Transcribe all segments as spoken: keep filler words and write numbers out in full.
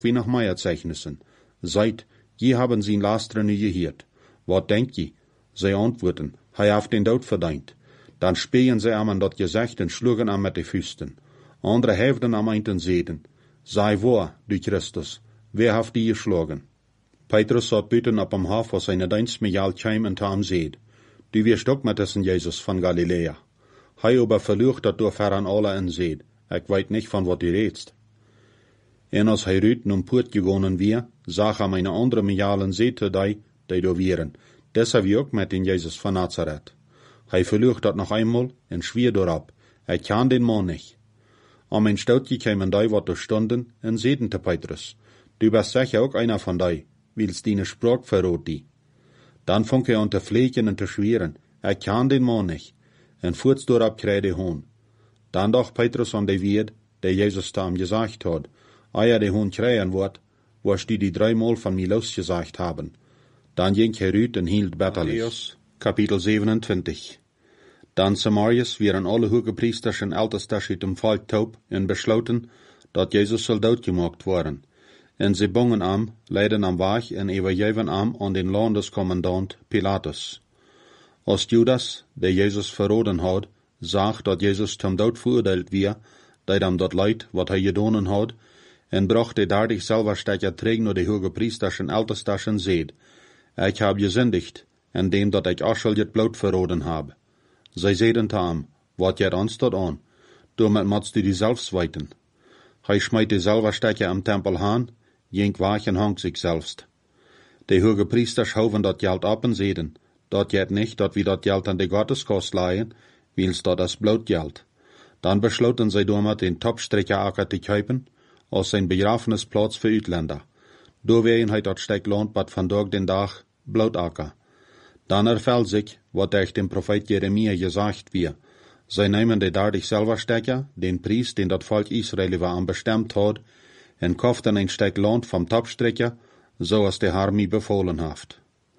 wie nach Meierzeichnissen. Seid, je haben sie in Lasteren gehört. Wat denkt je? Sie antworten, hij heeft den Tod verdient. Dan speen sie am an dat Gezicht en schlugen am met de Füsten. Andere hefden am einten zeden. Sei waar, du Christus, wer heeft die geschlagen? Petrus zat buiten op am Hof, was seine Dienst met jal kwam en tam zeed. Du wirst ook met dessen Jesus van Galilea. Hij aber verlucht dat door ver aan alle en zeed. Ik weet niet van wat u redst. En als hij ruit num poort gegonnen weer, zag hij meine andere mejalen zete die, die do wieren. Deshalb wie ook met den Jesus van Nazareth. Hij verlucht dat nog eenmaal en schwier dorop. Hij kan den man niet. Am ein Stoutje kämen die wat do stonden en zeiden te Petrus. Du bist sicher ook einer von die, wils deine Sprach verrot die. Dan fang er an te fleken en te schweren. Hij kan den man nicht. En voorts dorop kreide hoon. Dan dacht Petrus an de Wied, der Jesus da ihm gesagt hat. Eier de hoon kreien wordt, was die die dreimal von mir losgesagt haben. Dan ging er uit en hield betterlich. Kapitel zevenentwintig. Dan Samarius wieren alle hogepriesters en ältestes uit dem Volk taub en besloten, dat Jezus soll doodgemaakt worden. En ze bongen am, leiden am Weg en overgeven am an den Landeskommandant Pilatus. Als Judas, der Jesus verroden had, zag dat Jezus zum dood veroordeeld weer, deed am dat leid wat hij gedonen had, en bracht hij daardig selber stekker terug naar de hogepriesters en ältestes en zeid, ik heb gesündigt, en dem dat ik aschel het bloed verroden heb. Zij zeiden te hem, wat jet ons dat aan, doormet matst du die zelfs weten. Hij smijt de selber stekker am tempel aan, jink weg en hang zich zelfst. De hogepriesters houden dat geld op en zeiden, dat jet niet dat we dat geld aan de Gotteskost leien, wils dat als bloed geld. Dan besloten zij doormet den Topstrekkeracker te kopen, als zijn begrafenisplaats voor Uitländer. Doorwegen hij dat stek loont wat vandaag den dag Bloutacker. Dan erfällt sich, wat durch den Prophet Jeremia gesagt wird. Zij nemen de daardig selber stekker, den Priest, den dat Volk Israël war am bestemmt had, en koften een stek land vom Topstrekker, zoals de Herr mij befohlen heeft.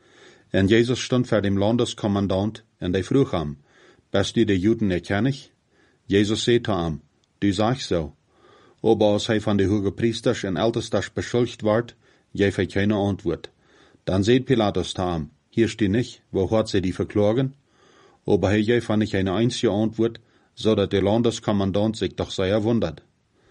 En Jesus stond voor dem Landeskommandant, en de vroeg hem, bist du de Juden erkennig? Jesus zei te hem, du sagst so. Aber als hij van de hogepriesters en ältestes beschuldigd wordt, geeft hij keine antwoord. Dan zei Pilatus te hem, hier steht nicht, wo hat sie die verklagen? Aber hij geeft van nicht eine einzige antwoord, zodat de Landeskommandant sich doch sehr wundert.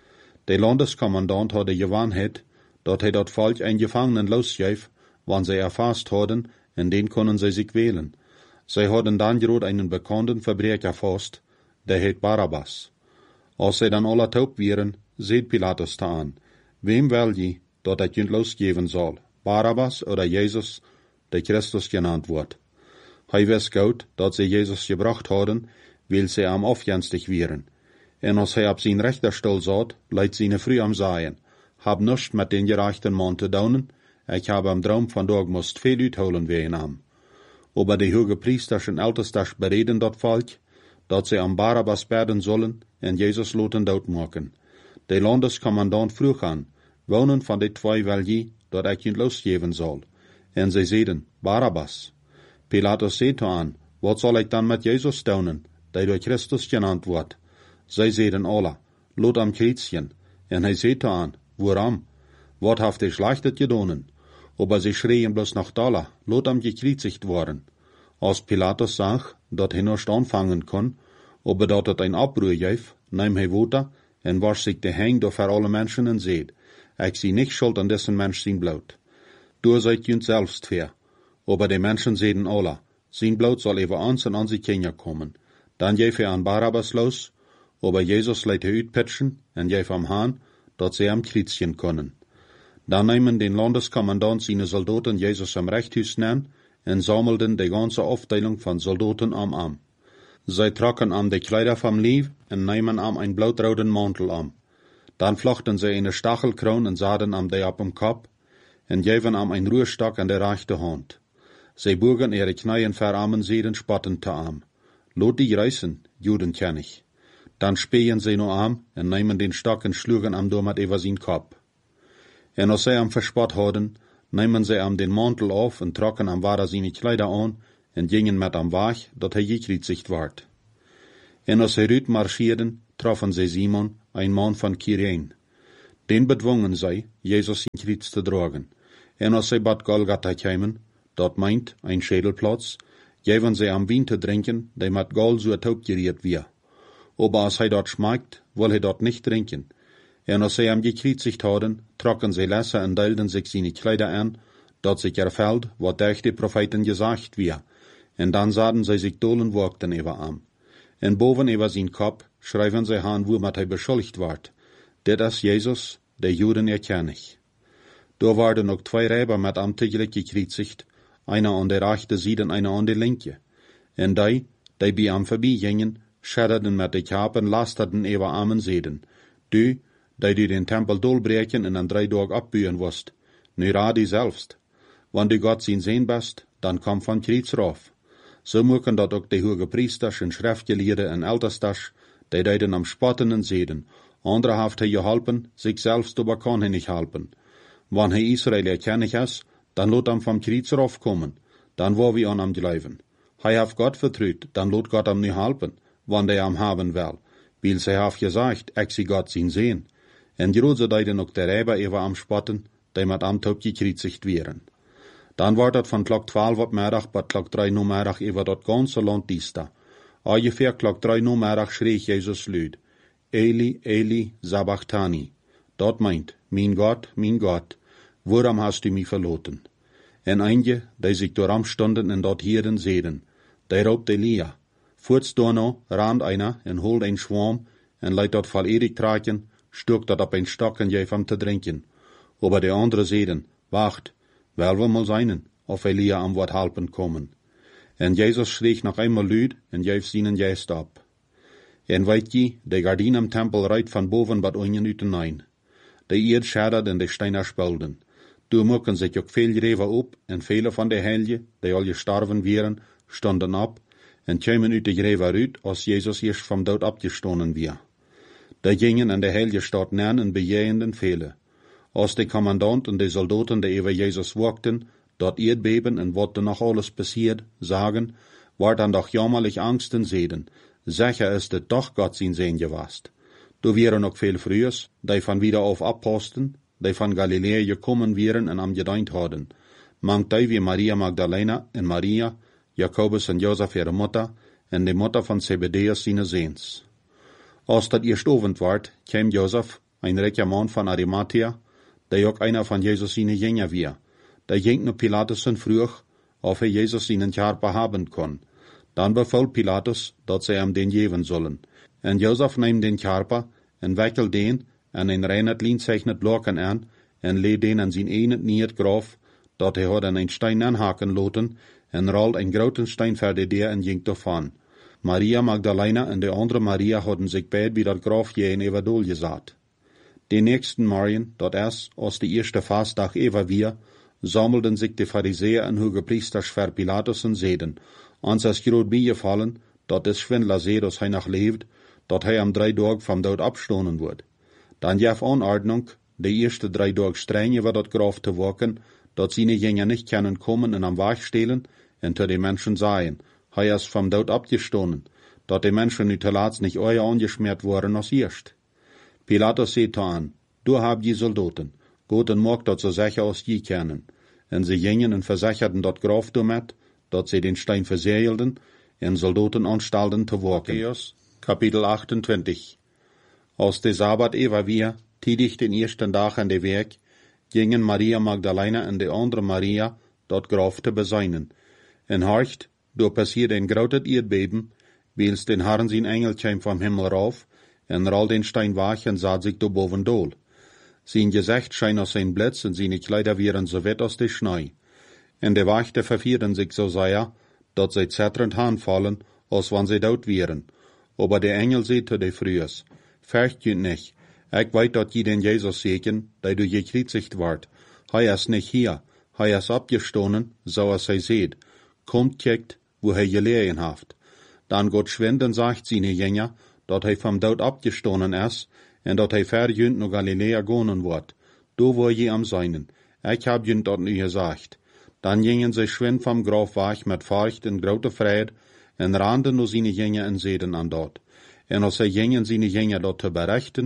De Landeskommandant had de gewaanheid, dat hij dat Volk een Gefangenen losgeeft, wann sie erfasst hadden, en den konden sie sich wählen. Sie hadden dan gerade einen bekannten Verbrecher fast, der heet Barabbas. Als sie dann alle taub wären, seht Pilatus da an, wem will je, dat ik je losgeven zal, Barabbas oder Jesus, der Christus genannt wordt. Hij wist goed dat sie Jesus gebracht hadden, weil sie am afjenstig wären. En als hij op zijn rechterstoel zat, leidt zijn früh am Sagen, hab nichts met den gerechten Mann te doen, ik heb am Traum vandaag moest veel uitholen wegen am. Aber die hogepriesters en ältestes bereden dat Volk, dat sie am Barabbas berden sollen en Jesus loten doodmaken. De Landeskommandant vroeg aan, wonen van de twee wil je, dat ik je losgeven zal. En zij zeiden, Barabbas. Pilatus zei to aan, wat zal ik dan met Jezus doen, die door Christus genannt wordt? Zij zeiden alle, lot am kruisjen. En hij zei to aan, waarom? Wat heeft hij slechtet gedonen? Aber sie schreien bloß nach Dalla, lot am gekreuzigt worden. Als Pilatus zag, dat hij nicht anfangen kon, aber dat het een Abbruch geef, neem hij water, en was zich de hang door voor alle mensen en zeid, ik zie nicht schuld an dessen Mensch zijn bloed. Door zijt junt selbst ver. Aber de mensen zeiden alle, zijn bloed zal even ons en onze kinderen komen. Dan geef hij aan Barabbas los, aber Jesus leidt hij uitpitchen, en geef hem aan, dat zij am kruisjen kunnen. Dan nemen den Landeskommandant seine Soldaten Jesus am Rechthuis nemen, en sammelden de ganze Aufteilung van Soldaten am am. Zij trokken am de Kleider vom Leib en nemen am ein blautroten Mantel am. Dan flochten zij eine Stachelkroon en zaden am de op dem Kopf, en geven am ein Ruhestock an der rechte Hand. Zij bogen ihre Knieën ver am en zeiden spottend te am. Lot die reißen, Juden ken ich. Dan speen zij no am, en nemen den Stock en schlugen am door met over zijn Kopf. En als zij am verspot hadden, nemen zij am den Mantel auf en trokken am ware seine Kleider aan, en gingen met am Weg, dat hij gekreuzigt werd. En als zij uit marschierden, troffen zij Simon, ein Mann van Kyrene. Den bedwongen zij, Jezus in Kreuz te dragen. En als zij bad Golgatha kwamen, dort meint ein Schädelplatz, geven zij am Wien te drinken, die met Gold so taubgeriert wir. Aber als hij dort schmeckt, will hij dort nicht trinken. En als zij am gekreuzigt hadden, trokken zij lessen en deilden sich seine Kleider an, dat sich erfällt, wat durch die Propheten gesagt wir. En dan zaden zij sich dolen wogten über am. En boven über sein Kopf schreiben zij han, womit hij beschuldigt ward. Dit is Jezus, de Juden erkennig. Da waren ook twee Räber mit am tegelijk gekreuzigt, einer an der rechte Seite und einer an der linke. En die, die bei am vorbeigingen, schadderden mit de Kapen, lasterten über armen Seden. Du, die du den Tempel dolbreken en an drei Tag abbuhen wirst. Nu raad die selbst. Wann du Gott sein sehen bist, dann komm von Kreuz rauf. So mögen dat ook de hoge Priesters en Schriftgelehrden en Ältesters, die deiden am spottenden Seden. Andere haft hij geholpen, sich selbst aber kann hij nicht helpen. Wann hij Israel erkennig is, dann lot am vom Kreuz raufkommen, dann wo wir an am glauben. Hij haft Gott vertraut, dann lot Gott am nicht helpen, wann der am haben will, weil sie haft gesagt, ich sie Gott sin sehen. En große deiden ook der Räber ewa am spotten, die mit am Taub gekreuzigt wären. Dann war dat von Klock twaalf op middag bis Klock drei no middag ewa dat ganze Land diesta. Ungefähr Klock drei no middag schrie Jesus luid, Eli, Eli, sabachthani. Dat meint, mein Gott, mein Gott, warum hast du mich verloten? En einige, die sich dooram stonden en dort hieren seden, die raubt Elia. Voorts daarna rand einer en holt ein Schwarm en leidt dat val Erik traken, stuk dat op een stok en geef hem te drinken. Aber de andere seden, wacht, wel we mal seinen, of Elia am wat helpen kommen. En Jesus schrie nog einmal luid en geef seinen Geist ab. En weet je, de gardine am Tempel reit van boven wat unten uitenein. De eerd schaddert en de steiner spelden. Toen mochten zich ook veel Reven op en vele van de helgen, die al gestorven wären, stonden op en kwamen uit de Greve uit als Jezus eerst vom dood abgestonen weer. Die gingen in de helge stad neer en bejegenden vele. Als de commandant en de soldaten die over Jezus wachten, dat Erdbeben en wat er nog alles passiert, sagen, war dan doch jammerlich Angsten zeden. Sicher ist het doch Gott sein Sehen gewast. Du wären auch viel frühers, die von wieder auf Aposteln, die von Galiläa gekommen wären en am gedeint hadden. Mangt die wie Maria Magdalena en Maria, Jakobus en Josef ihre Mutter, en de Mutter von Zebedeus seine Sehns. Als dat eerst ovend ward, kwam Josef, ein reicher Mann von Arimathea, der ook einer von Jesus seine Jünger war. Der ging nach Pilatus en vroeg, of er Jesus seinen Körper haben kon. Dann befahl Pilatus, dat zij hem den geven sollen. En Josef neemt den Körper, en wikkelt den, en een reinet lienzeichnet Loken an, en leed den an zijn ene niet graf, dat hij had an een stein aanhaken loten, en rolt een groten stein verder der en ging davon. Maria Magdalena en de andere Maria hadden zich beid bij dat graf jeen over dool gezet. Den nächsten Morgen, dat es, als de eerste Fastdag ever wir, sammelten sich de Pharisäer en Hogepriesters ver Pilatus en zeden, ons is groot bijgevallen, dat de Schwindler zei dat hij nog leeft, dat hij am drei Tag vom dood abstonen wordt. Dan gaf Anordnung, de eerste drei Tag streng über dat graf te waken, dat seine Jünger nicht können kommen en am Weg stehlen, en te de Menschen sagen, hij is vom dood abgestonen, dat de Menschen nu te laatst nicht euer angeschmiert worden als eerst. Pilatus zei aan, du hab je soldaten, goed en mag dat so sicher als je kennen. En ze gingen en verzecherten dat graf damit, dat ze den Stein verseelden en soldaten anstalten te waken. Matthäus, Kapitel achtentwintig. Als de Sabbat ewa wir, tidig den ersten Tag an de Werk, gingen Maria Magdalena en de andere Maria dat graf te beseinen. En horcht, do passiert een groot Erdbeben, wils den Herrn zijn Engel kwam vom Himmel rauf, en roll den Stein weg en zat sich do boven dool. Zijn gezicht scheen als een blitz en zijn Kleider wären so wet als de Schnee. En de Wachte vervierden sich so sehr, dat zij zitternd aanvallen, als wann zij dood wären. Aber der Engel zei te de Frühers, fürcht je nicht, ich weet dat je den Jesus sehen, der du gekreuzigt ward. Hij is nicht hier, hij is abgestonen, so als hij seht. Kommt, kijkt, wo hij gelegen haft. Dan Gott schwinden sagt seine Jünger, dat hij vom dood abgestonen is, en dat hij verjünd naar Galiläa gonen wordt. Du wo je am seinen. Ich hab jünd dat nu gesagt. Dan gingen sie schwind vom Graf weg mit Furcht en grote Fried, en randen nur seine Jünger en zeden an dort. En als zij gingen seine Jünger dort te berichten,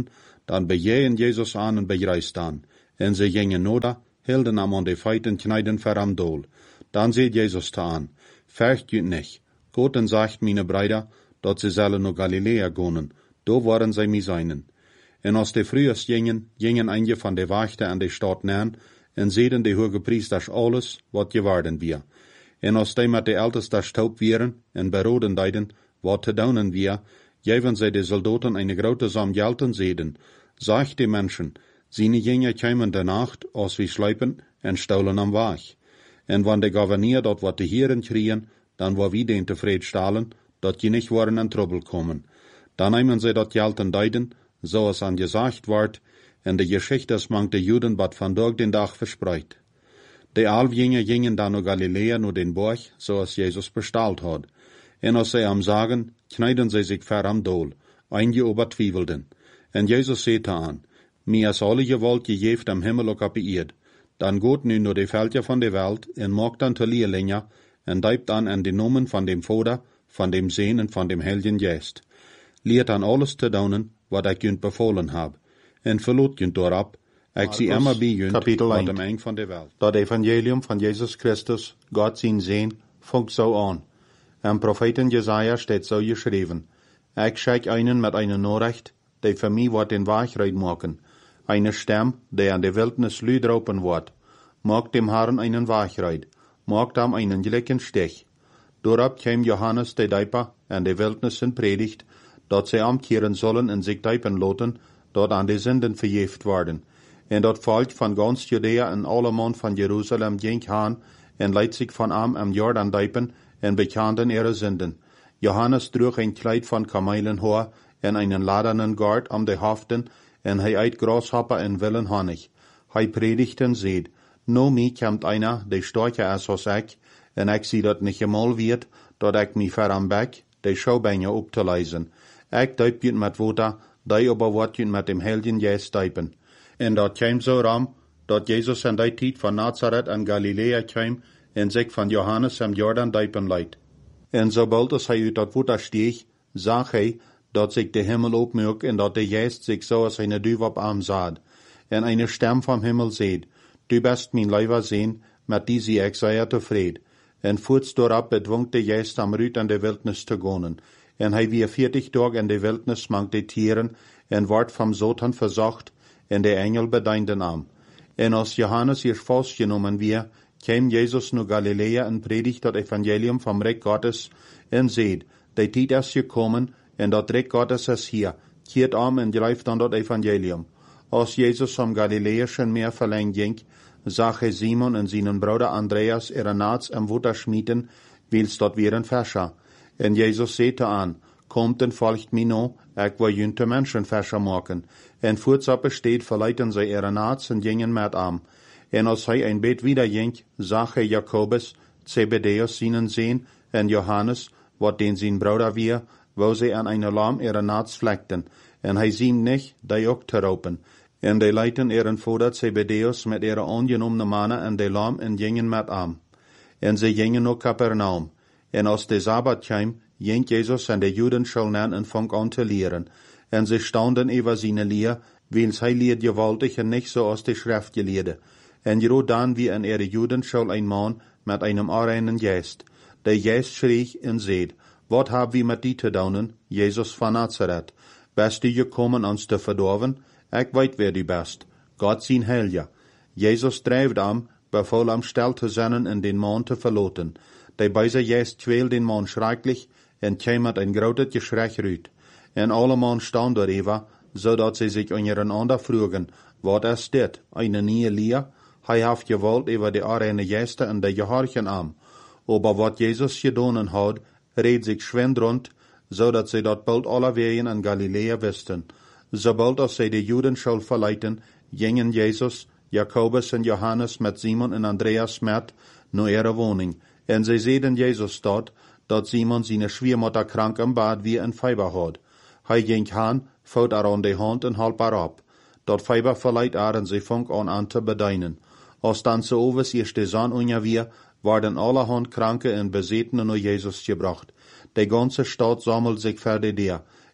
Dan bejeien Jesus aan en begrijst aan. En ze gingen noda, hielden am aan de feiten knijden ver am dool. Dan zei Jesus te aan, vergt je nicht. Gott en sagt meine Brüder, dat ze zullen naar Galilea gonen. Do waren zij mij seinen. En als de frühers gingen, gingen einige van de wachten aan de stad nahen, en zeiden de hoge priesters alles, wat geworden wir. En als die met de ältesters taub wieren, en beroden deiden, wat te doen wir, geven zij de soldaten eine grote som geld en zeiden, sagt de mensen, seine Jünger kämen de nacht, als wir schleipen, en staulen am Wach. En wann de Gouverneur dat wat de Heren krien, dan war wie den tevreden stalen, dat je nicht waren in Trouble kommen. Dan nehmen zij dat geld en deiden, zoals an gesagt ward, en de Geschichte mangt de Juden wat vandaag den Dag verspreit. De Alfjünger gingen dan naar Galilea, naar den Borg, zoals Jesus bestalt had. En als zij am sagen, knijden zij zich ver am dool, einige ober twievelden. En Jesus zette aan, mir is alle gewalt gegeven am Himmel ook op de eerd. Dan gaat nu naar de veldje van de welt, en maakt dan te leerlinge, en diept dan aan de nomen van dem Vader, van dem Zeen en van dem Heiligen Geest. Leert dan alles te doen, wat ik junt bevolen heb. En verloot junt daarop, ik zie immer bij junt, wat dem eng van de welt. Dat evangelium van Jesus Christus, Gott zijn Zeen, funkt zo aan. Am Propheten Jesaja steht so geschrieben, ik schijk einen met eine Nachricht, die für mich wat den Wachreid maken. Eine Stem, die an de Wildnis lüdropen wordt. Maakt dem Herrn einen Wachreid. Maakt hem einen gelijken stich. Doorop kwam Johannes de Dijper an de Wildnis en predigt, dat zij omkeren zullen en zich dijpen loten, dat aan de zinden vergeeft worden. En dat volk van ganz Judea en alle man van Jeruzalem ging aan, en leidt zich van am am Jordan dijpen, en bekenden ihre zinden. Johannes droeg een kleid van kamelenhoor, en einen ladenen Gard am de Haften, en hij eit Grashopper en willen Honig. Hij predigt en zeid, no mi komt einer, de storcher is als ik, en ik zie dat niet eenmaal wird, dat ik mi ver am bek, de schouwbenje op te lezen. Ik duip je met water, die aber wordt je met dem Heiligen Geest duipen. En dat kwam zo ram, dat Jezus in die tijd van Nazareth en Galilea kwam, en zich van Johannes am Jordan duipen leidt. En sobald als hij uit dat water steeg, zag hij, dat zich de Himmel opmerkt en dat de Geest zich zo als een duif op arm zat. En eine Stem vom Himmel zeid, du bist mijn lieber Zeen, met die zie ik zeer tevreden. En voorts doorop bedwongt de Geest am Rüt an de Wildnis te gonen. En hij wie vierzig Tage in de Wildnis mangt de Tieren, en wordt vom Satan verzocht, en de Engel bedeinden am. En als Johannes hier vastgenomen weer, kwam Jesus naar Galilea en predigt dat Evangelium vom Reich Gottes, en zeid, de tijd is gekomen, en dat Reich Gottes is hier, keert om en grijft dan dat Evangelium. Als Jezus am Galiläischen Meer verlang ging, zag hij Simon en zijn broeder Andreas ihre naats am Water schmieden, wils dat weer een Fischer. En Jezus zette aan, komt en volgt mij no, ik wil junte Menschen Fischer maken. En voorts op besteed verleiten zij ihre naats en gingen met am. En als hij een beet wieder ging, zag hij Jakobus, Zebedeus zijn Zeen, en Johannes, wat den zijn broeder weer, wo zij aan eine Lam ihre naats vlekten. En hij zien niet, die ook te ropen. En die leiten ihren Vater Zebedeus met ihre ongenommene mannen en de lam en gingen met am. En ze gingen naar Capernaum. En als de Sabbat kwam, ging Jezus en de Juden schulden en vong aan te leren. En ze staunden over zijn leer, wils hij leert gewaltig en niet zoals de Schriftgeleerde. En jero dan wie in ihre Juden schul ein Mann met einem arreinen Geist. De Geist schrie en zeid, wat hab wie met die te doen, Jezus van Nazareth? Bist du gekommen ons te verdorven? Ik weet wer du bist. Gott zijn Helja. Jezus drijft am, beval am stil te zijn en den man te verloten. De bijze Geest kweel den man schrecklich en kwam met een groot geschrei uit. En alle man staan daarover, zodat ze zich ondereinander vroegen, wat is dit, eine nieuwe leer? Hij heeft gewalt over de arene Geesten en de gehorchen am. Aber wat Jezus gedaan had, reed zich schwind rond, zodat ze dat bald alle wegen in Galilea wisten. Sobald als zij de Juden schuld verleiten, gingen Jezus, Jakobus en Johannes met Simon en Andreas met naar ihre woning. En zij zeiden Jezus dort, dat Simon zijn schwiermutter krank im bad wie een Fieber had. Hij ging aan, vout er aan de hand en halp er op. Dat Fieber verleiht er en zij vong aan aan te bedeinen. Als dan zo overs eerste zon ongeveer, werden allerhand Kranke en Bezetene naar Jezus gebracht. De ganze Stadt sammelt sich für die der.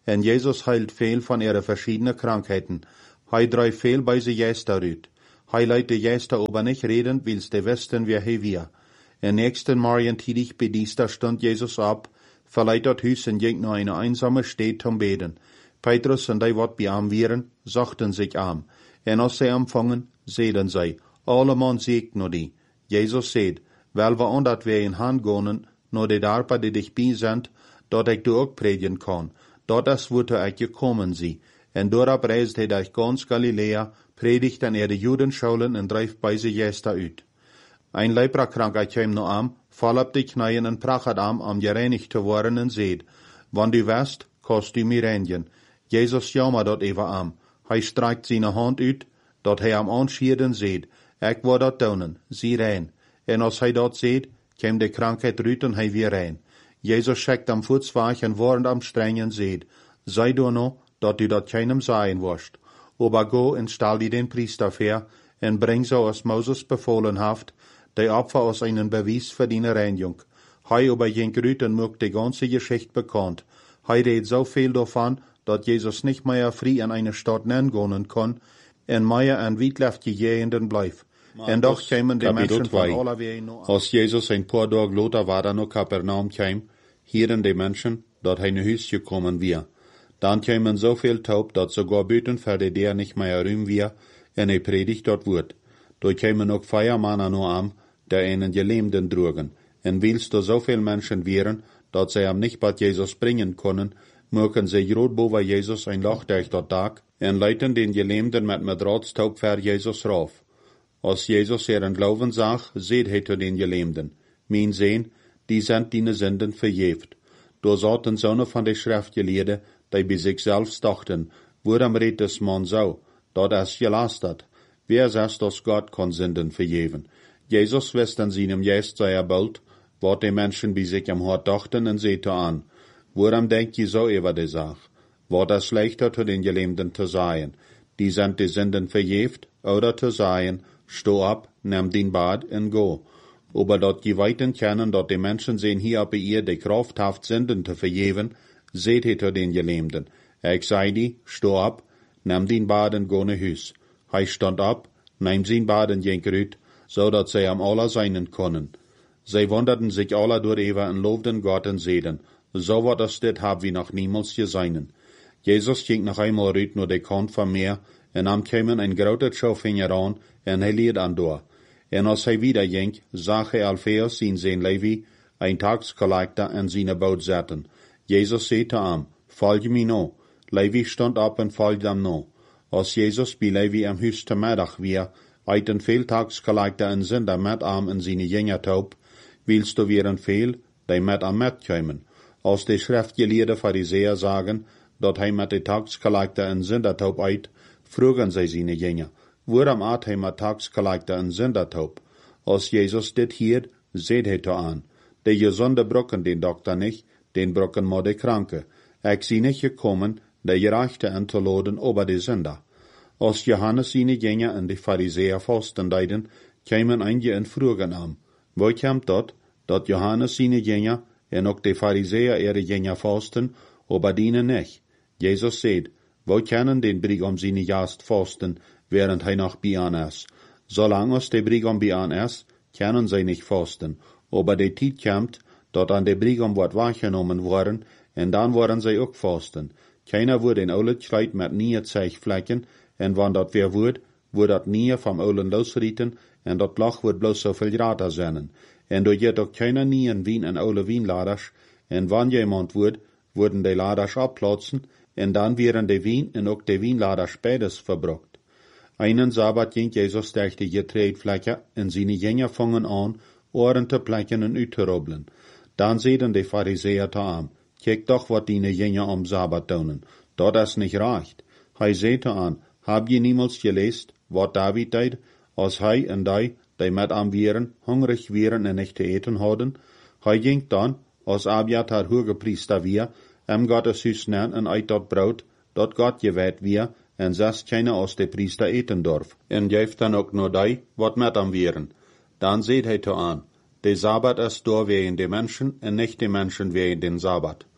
En Jesus heilt veel van ihre verschiedene Krankheiten. Hij drijft veel bij ze Geister uit. Hij leidt de Geister aber nicht reden, wils de wisten wer hij wir. En nächsten Morgen tidig bei Dienstag stund Jesus ab, verleiht dat Hus en ging naar eine einsame Stadt zum Beten. Petrus en die wat bij am wieren, zochten sich am. En als zij empfangen, zeiden zij, alle man siegt nur die. Jesus zei, wel we omdat wij in hand gonen, nur de darpa die dich bij zijn, dat ik du ook predigen kan. Dat is woete ik gekommen zie. En doorop reist hij durch ganz Galilea, predigt en er de Juden schuilen en drijft bij ze Geister uit. Ein Leprakranker kwam nu am, val op de knieën en prachet am, om gereinigd te worden en zeid, wann du west, kost du mir reinigen. Jesus jammer dat even am. Hij streikt zijn hand uit, dat hij am anschiert en zeid, ik word dat doen, zie rein. En als hij dat zeid, kwam de krankheid uit en hij weer rein. Jezus schickt am voetswaag en woord am streng en zeid, sei du no, dat du dat keinem sagen wirst. Aber go en stal die den Priester ver, en bring so als Moses befohlen haft, de Opfer aus einen Beweis für die Reinigung. Hij aber ging rüt en mögt die ganze Geschichte bekannt. Hij redt so viel davon, dat Jesus nicht mehr frei in eine Stadt nennen kann, en mehr in wietleftige Gegenden bleif. En doch kämen die Menschen von aller Wege noch an. Als Jesus ein paar Tage later war er nach Kapernaum kam, hieren die Menschen, dat hij naar huis gekommen wir. Dan kämen so viel taub, dat sogar büten für die der nicht mehr rühm wir, en hij predigt dort Wort. Da kämen auch Feiermanner nur am, der einen Gelähmten drogen. En willst du so viel Menschen wären, dat sie am nicht bei Jesus bringen können, mögen sie rot boven Jesus ein Loch durch dat Tag, en leiten den Gelähmten mit Madrahtstaub für Jesus rauf. Als Jesus ihren Glauben sah, seht hij zu den Gelähmten, mein Sehn, die sind deine Sünden verjeft. Da saßen Söhne von der Schriftgelehrten, die bei sich selbst dachten, worum redet das Mann so, dat es gelastert. Wer sagt, dass Gott kann Sünden vergeben? Jesus wist in seinem Geist sehr bald, wat die Menschen bei sich am Hort dachten, und sehte an, worum denkt ihr so über die Sache? War das schlechter zu den Gelähmten zu sagen, die sind die Sünden verjeft, oder zu sagen, steh ab, nimm den Bad und go. Aber dort die Weiten kennen, dort die Menschen sehen hier bei ihr die Kraft haft Sünden zu vergeben, seht ihr zu den Gelähmten. Ich sei die, steh ab, nimm den Bad und go nach Hus. Hij stand ab, nahm sein Bad und ging rüt, so dat sie am aller seinen können. Sie wunderten sich alle durch Eva und lobten Gott und sehten, so wat das dit hab wie noch niemals gesehen. Jesus ging noch einmal rüt nur de Kant vom Meer, en am kämen ein groter Schaufinger an, en hij lied an door. En als hij wieder ging, zag hij Alpheus zijn zijn Levi, ein Taxkollektor en zijn boot zetten. Jesus sagte am, folge mir no. Levi stond op en folgde am no. Als Jezus bij Levi am Huis te middag weer, uit een veel taxkollektor en zinder met am en zijn jünger taub, willst du weer een veel, die met am met komen. Als de schriftgeleerde Pharisäer sagen, dat hij met de taxkollektor en zinder taub uit, vroegen zij zijn jünger, waarom at hij met taxkollektor en zinder taub? Als Jezus dit hier, zeed hij te aan, de gezonde brokken den dokter niet, den brokken maar de kranke. Ik zie niet gekomen, de gerechte en te loden over de zinder. Als Johannes seine Jünger en de Pharisäer fasten deiden, kämen einige en vroegen am, wo komt dat, dat Johannes seine Jünger en ook de Pharisäer ihre Jünger fasten, aber dienen nicht? Jesus sagt, wo können den Brigam seine Jast fasten, während hij noch bei an ist? Solange als de Brigam bei an ist, können sie nicht fasten, aber de Tijd kommt, dat an de Brigam wordt wahrgenommen worden, en dan worden sie ook fasten. Keiner wordt in oude Kleid met nieuwe Zeichflecken, en wann dat weer wordt, wordt dat nieuwe vom oulen losrieten, en dat lach wordt bloos zoveel grater zijn. En door je ook keiner nieuwen wien en oude wienladers, en wann jemand wordt, worden de laders abplatzen, en dan wären de wien en ook de wienladers beides verbrucht. Einen Sabbat ging Jesus durch die Getreidfläche, en seine Jünger fangen an, Ohren te plekken en uit te robbelen. Dan zeiden de Pharisäer te am, kijk doch wat die Jünger am Sabbat doen, dat is nicht recht. Hij zeide an, hab je niemals geleest, wat David deed, als hij en die, die met am wieren, hungrig wieren en nicht te eten hadden? Hij ging dan, als Abiathar hogepriester weer, em Gottes huis nen en uit dat brood, dat God gewijd weer, en zes keiner als de priester eten dorf. En geeft dan ook nur die, wat met am wieren. Dan zeid hij te aan, de Sabbat is door wegen de Menschen, en nicht de Menschen wegen den Sabbat.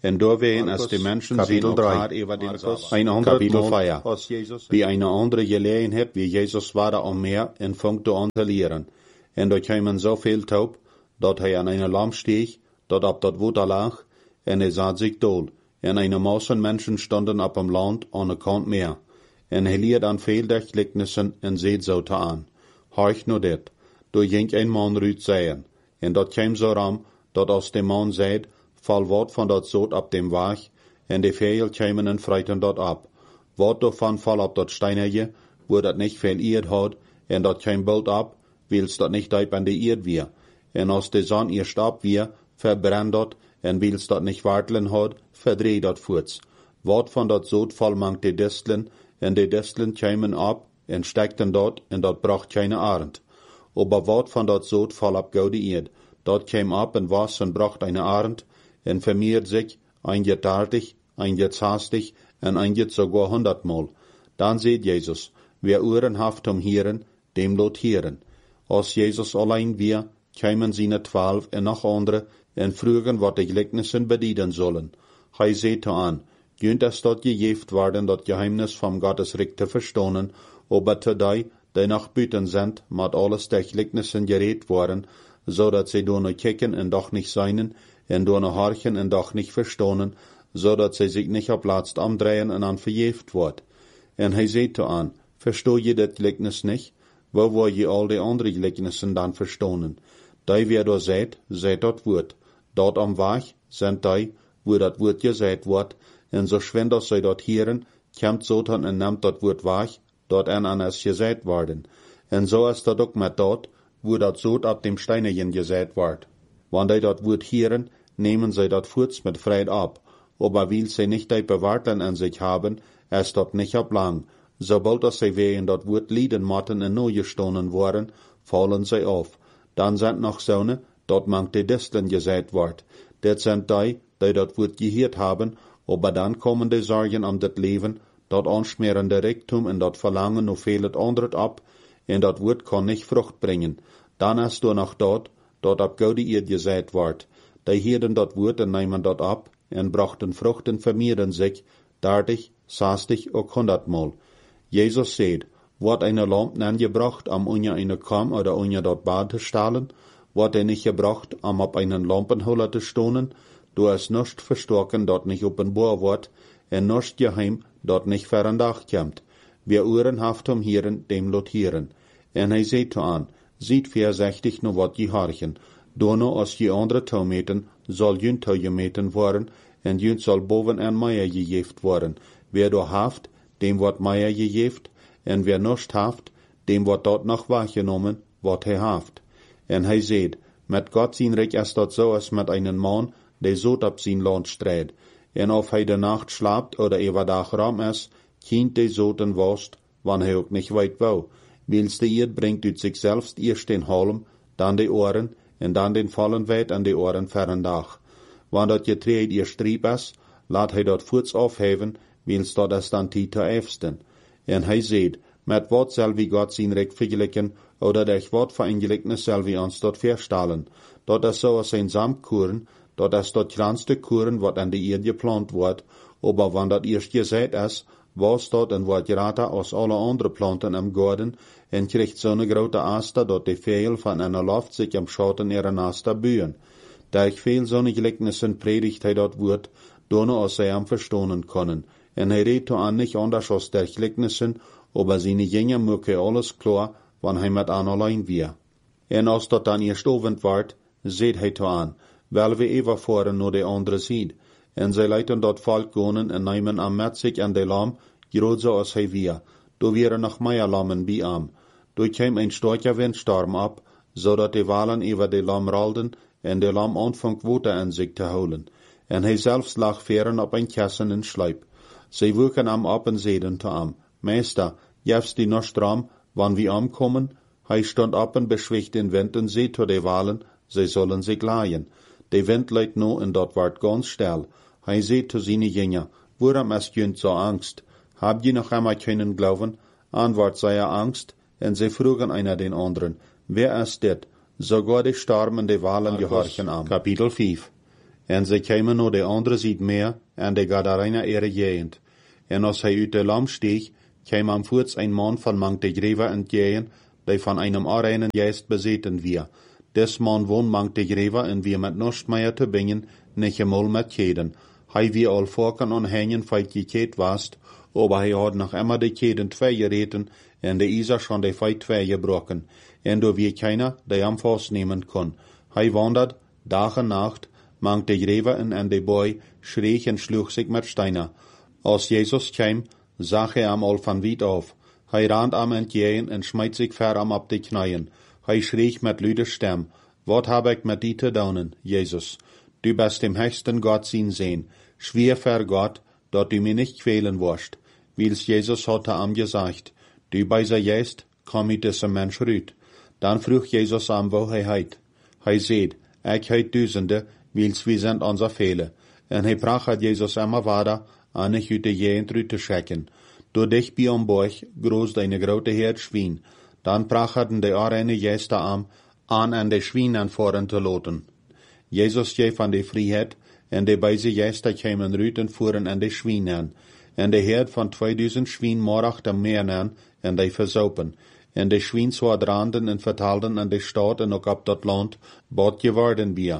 En doorwegen als de mensen zien elkaar even den kus, een ander Mal, wie eine andere Gelegenheit, wie Jesus war om meer en funkt aan te leren. En dat kwamen zoveel taub, dat hij aan een lam steeg, dat op dat water lag, en hij zat zich dood. En eine Mausen Menschen stonden op hem land aan de kant meer. En hij leert aan veel der gelijkenissen en zeet zo te aan. Horch nu dit, door ging een man ruut zeien. En dat kwam zo ram, dat als de man zei, val wat van dat zoot op dem waag, en de vegel kwamen en freiten dat op. Wat daarvan val op dat steinerje, wo dat niet veel eerd had, en dat kwam bald op, wils dat niet diep aan de eerd weer. En als de zon eerst op weer, verbrennt dat, en wils dat niet wartelen had, verdreht dat voorts. Wat van dat zoot val mangt de distelen, en de distelen kwamen op, en stekten dat, en dat bracht keine arend. Aber wat van dat zoot val op gouden eerd, dat kwam op en was en bracht eine arend, en vermeert zich, ein jet tartig, ein jet haastig, en ein jet sogar hundertmal. Dan seht Jesus, wer Ohren haft um Hieren, dem lot Hieren. Als Jesus allein wir, kämen seine twaalf en noch andere, en frugen wat de gelijkenissen bedienen sollen. Hij seht an, jönt es dort gejeft worden, dat Geheimnis vom Gottes Reich te verstonen, aber te die, die nach Büten sind, mat alles der Gelijkenissen gereed worden, so dat sie door kicken en doch nicht seinen, en door horchen en doch nicht verstonen, so dat sie sich nicht op laatst omdrehen en an verjeft wordt. En hij seht an, verstoh je dat Gelijknis nicht? Wo wo je al die andere Gelijkenissen dan verstonen? Die wer door seht, seht dat woord. Dort am Waag sind die, wo dat woord gezeit wordt, en so schwend als zij dat hieren, komt Satan en neemt dat woord waag, dort en an es gezeit worden. En so is dat ook met dat, wo dat zoot op dem steinerjen gezeit wordt. Wanneer die dat woord hieren, nemen zij dat voorts met vrijheid op, aber weil zij nicht die bewaarten in sich haben, is dat nicht op lang. Sobald als zij wegen dat woord lieden matten en nooie stonen worden, vallen zij af. Dan sind noch zonen, dat mangt de distelen gezeit wordt. Dat sind die, die dat woord geheerd haben, aber dan komen de zorgen om dat leven, dat aansmerende rijktum en dat verlangen nog veel het andere op, en dat woord kan niet vrucht brengen. Dan is er nog dat, dat op gouden eerd gezeit wordt. Die heerden dat woord en nemen dat op, en brachten vruchten vermeerderen zich, dertig, zestig, ook honderdmal. Jesus zei, wordt eine lamp nan gebracht, om unja eine kam oder unja dat bad te stalen, wordt er nicht gebracht, om op einen lampenholler te stonen, du es nicht verstoken, dat nicht openbaar wordt, en nicht geheim, dat nicht verandach komt. Wer Ohren haft um Hieren, dem lot hieren. En hij zei to aan, ziet veerzechtig no wat je harchen, dono als je andere toometen, zal jun to gemeten worden, en jun zal boven en meier gejeft worden. Wer do haft, dem wordt meier gejeft, en wer nicht haft, dem wordt dat nog wahrgenommen, wat hij haft. En hij zei, met God zijn Reich is dat zo als met einen man, der zoot op zijn land strijdt. En of hij de nacht slaapt oder overdag ram is, kind de zoten worst, wanneer hij ook niet weit wou. Wils de eerd brengt uit zichzelf eerst den halm, dan de oren, en dan den vallen wijd aan de oren verrendag. Wanneer dat je treed eerst riep is, laat hij dat voorts afheven, wils dat is dan tijd te efsten. En hij zegt, met wat zal wie God zijn Recht vergelijken, oder durch wat voor een gelijkenis zal wie ons dat verstellen. Dat is zoals een zamkoren, dat is dat kleinste koren wat aan de eerd geplant wordt, aber wanneer dat eerst gezet is, was dat en wordt grater als alle andere planten im Garten, en krijgt zo'n grote aster, dat de veel van een loft zich am Schatten ihrer aster bühen. Durch veel zo'n gelijkenissen predigt hij dat woord, donne als zij am verstonen können. En hij redt an nicht anders als der gelijkenissen, aber seine Jünger möge alles klar, wann hij met an allein wir. En als dat dan eerst ovend wordt, seht hij to an, wel we even voren nur de andere ziet. En zij leiten dat volk gonen en nemen am met zich en de lam, groot zoals hij wir. Do wären noch mehr Lammen bij am. Do kwam een starker windstorm op, zodat de walen over de lam rolden, en de lam aanvangt water in zich te houden. En hij zelfs lag veren op een kessen in sluip. Zij woeken am op en zeiden te am, Meester, jefst die noch stram, wann wir ankommen? Hij stond op en beschwicht den wind en zei to de walen, zij zullen zich laaien. De wind leidt no en dat wordt ganz stil. Hij zei to seine Jünger, waarom is junt so angst? Habt ihr noch einmal können glauben? Antwort sei er Angst, en sie frugen einer den anderen, wer ist dit? Sogar die stormende Walen gehorchen am. Kapitel vijf. En ze kwamen naar de andere zijde meer, en de Gadarena ere gegend. En als hij uit de lam steeg, kwam am voorts een man van mang de Grever entgegen, die van einem arenen geest bezeten wir. Des man woon mang de Grever en wir met nichts meer te bingen, nicht einmal met keden. Hij wie al vorken onhängen, feit gekeet wast, aber hij had nog immer de keden twee gereten, en de Isa schon de feit twee gebroken, en do wie keiner, die am vastnemen kon. Hij wandert, dag en nacht, mang de Grever en en de boy, schreeg en sloeg zich met steiner. Als Jezus kwam, zag hij hem al van wiet af. Hij rand am entgegen en smijt zich ver am op de knieën. Hij schreeg met luide stem, wat heb ik met die te doen, Jezus? Du bist dem höchsten Gott sein Sehen. Schwer für Gott, dat du mir nicht quälen wirst. Wils Jesus hatte am gesagt, du beiser jest, komm mit diesem Mensch rüt. Dann frug Jesus am, wo hij heit. Hij seht, ich heit Duizende, wils wir sind unser Fehler. En hij bracht Jesus immer weiter, an ich uit de jent rüt te schecken. Door dich bij am Borch, groß deine grote Herd Schwien. Dann brachten de arene Jester am, an en de Schwienen voren te loten. Jezus geef van de vrijheid, en de beide Jester kwamen rüt en voeren en de Schwienen. En de Herd van tweeduizend Schwien morachte meer aan, en de versaupen. En de Schwien zwadranden en vertaalden aan de stad en ook op dat land, wat geworden wir.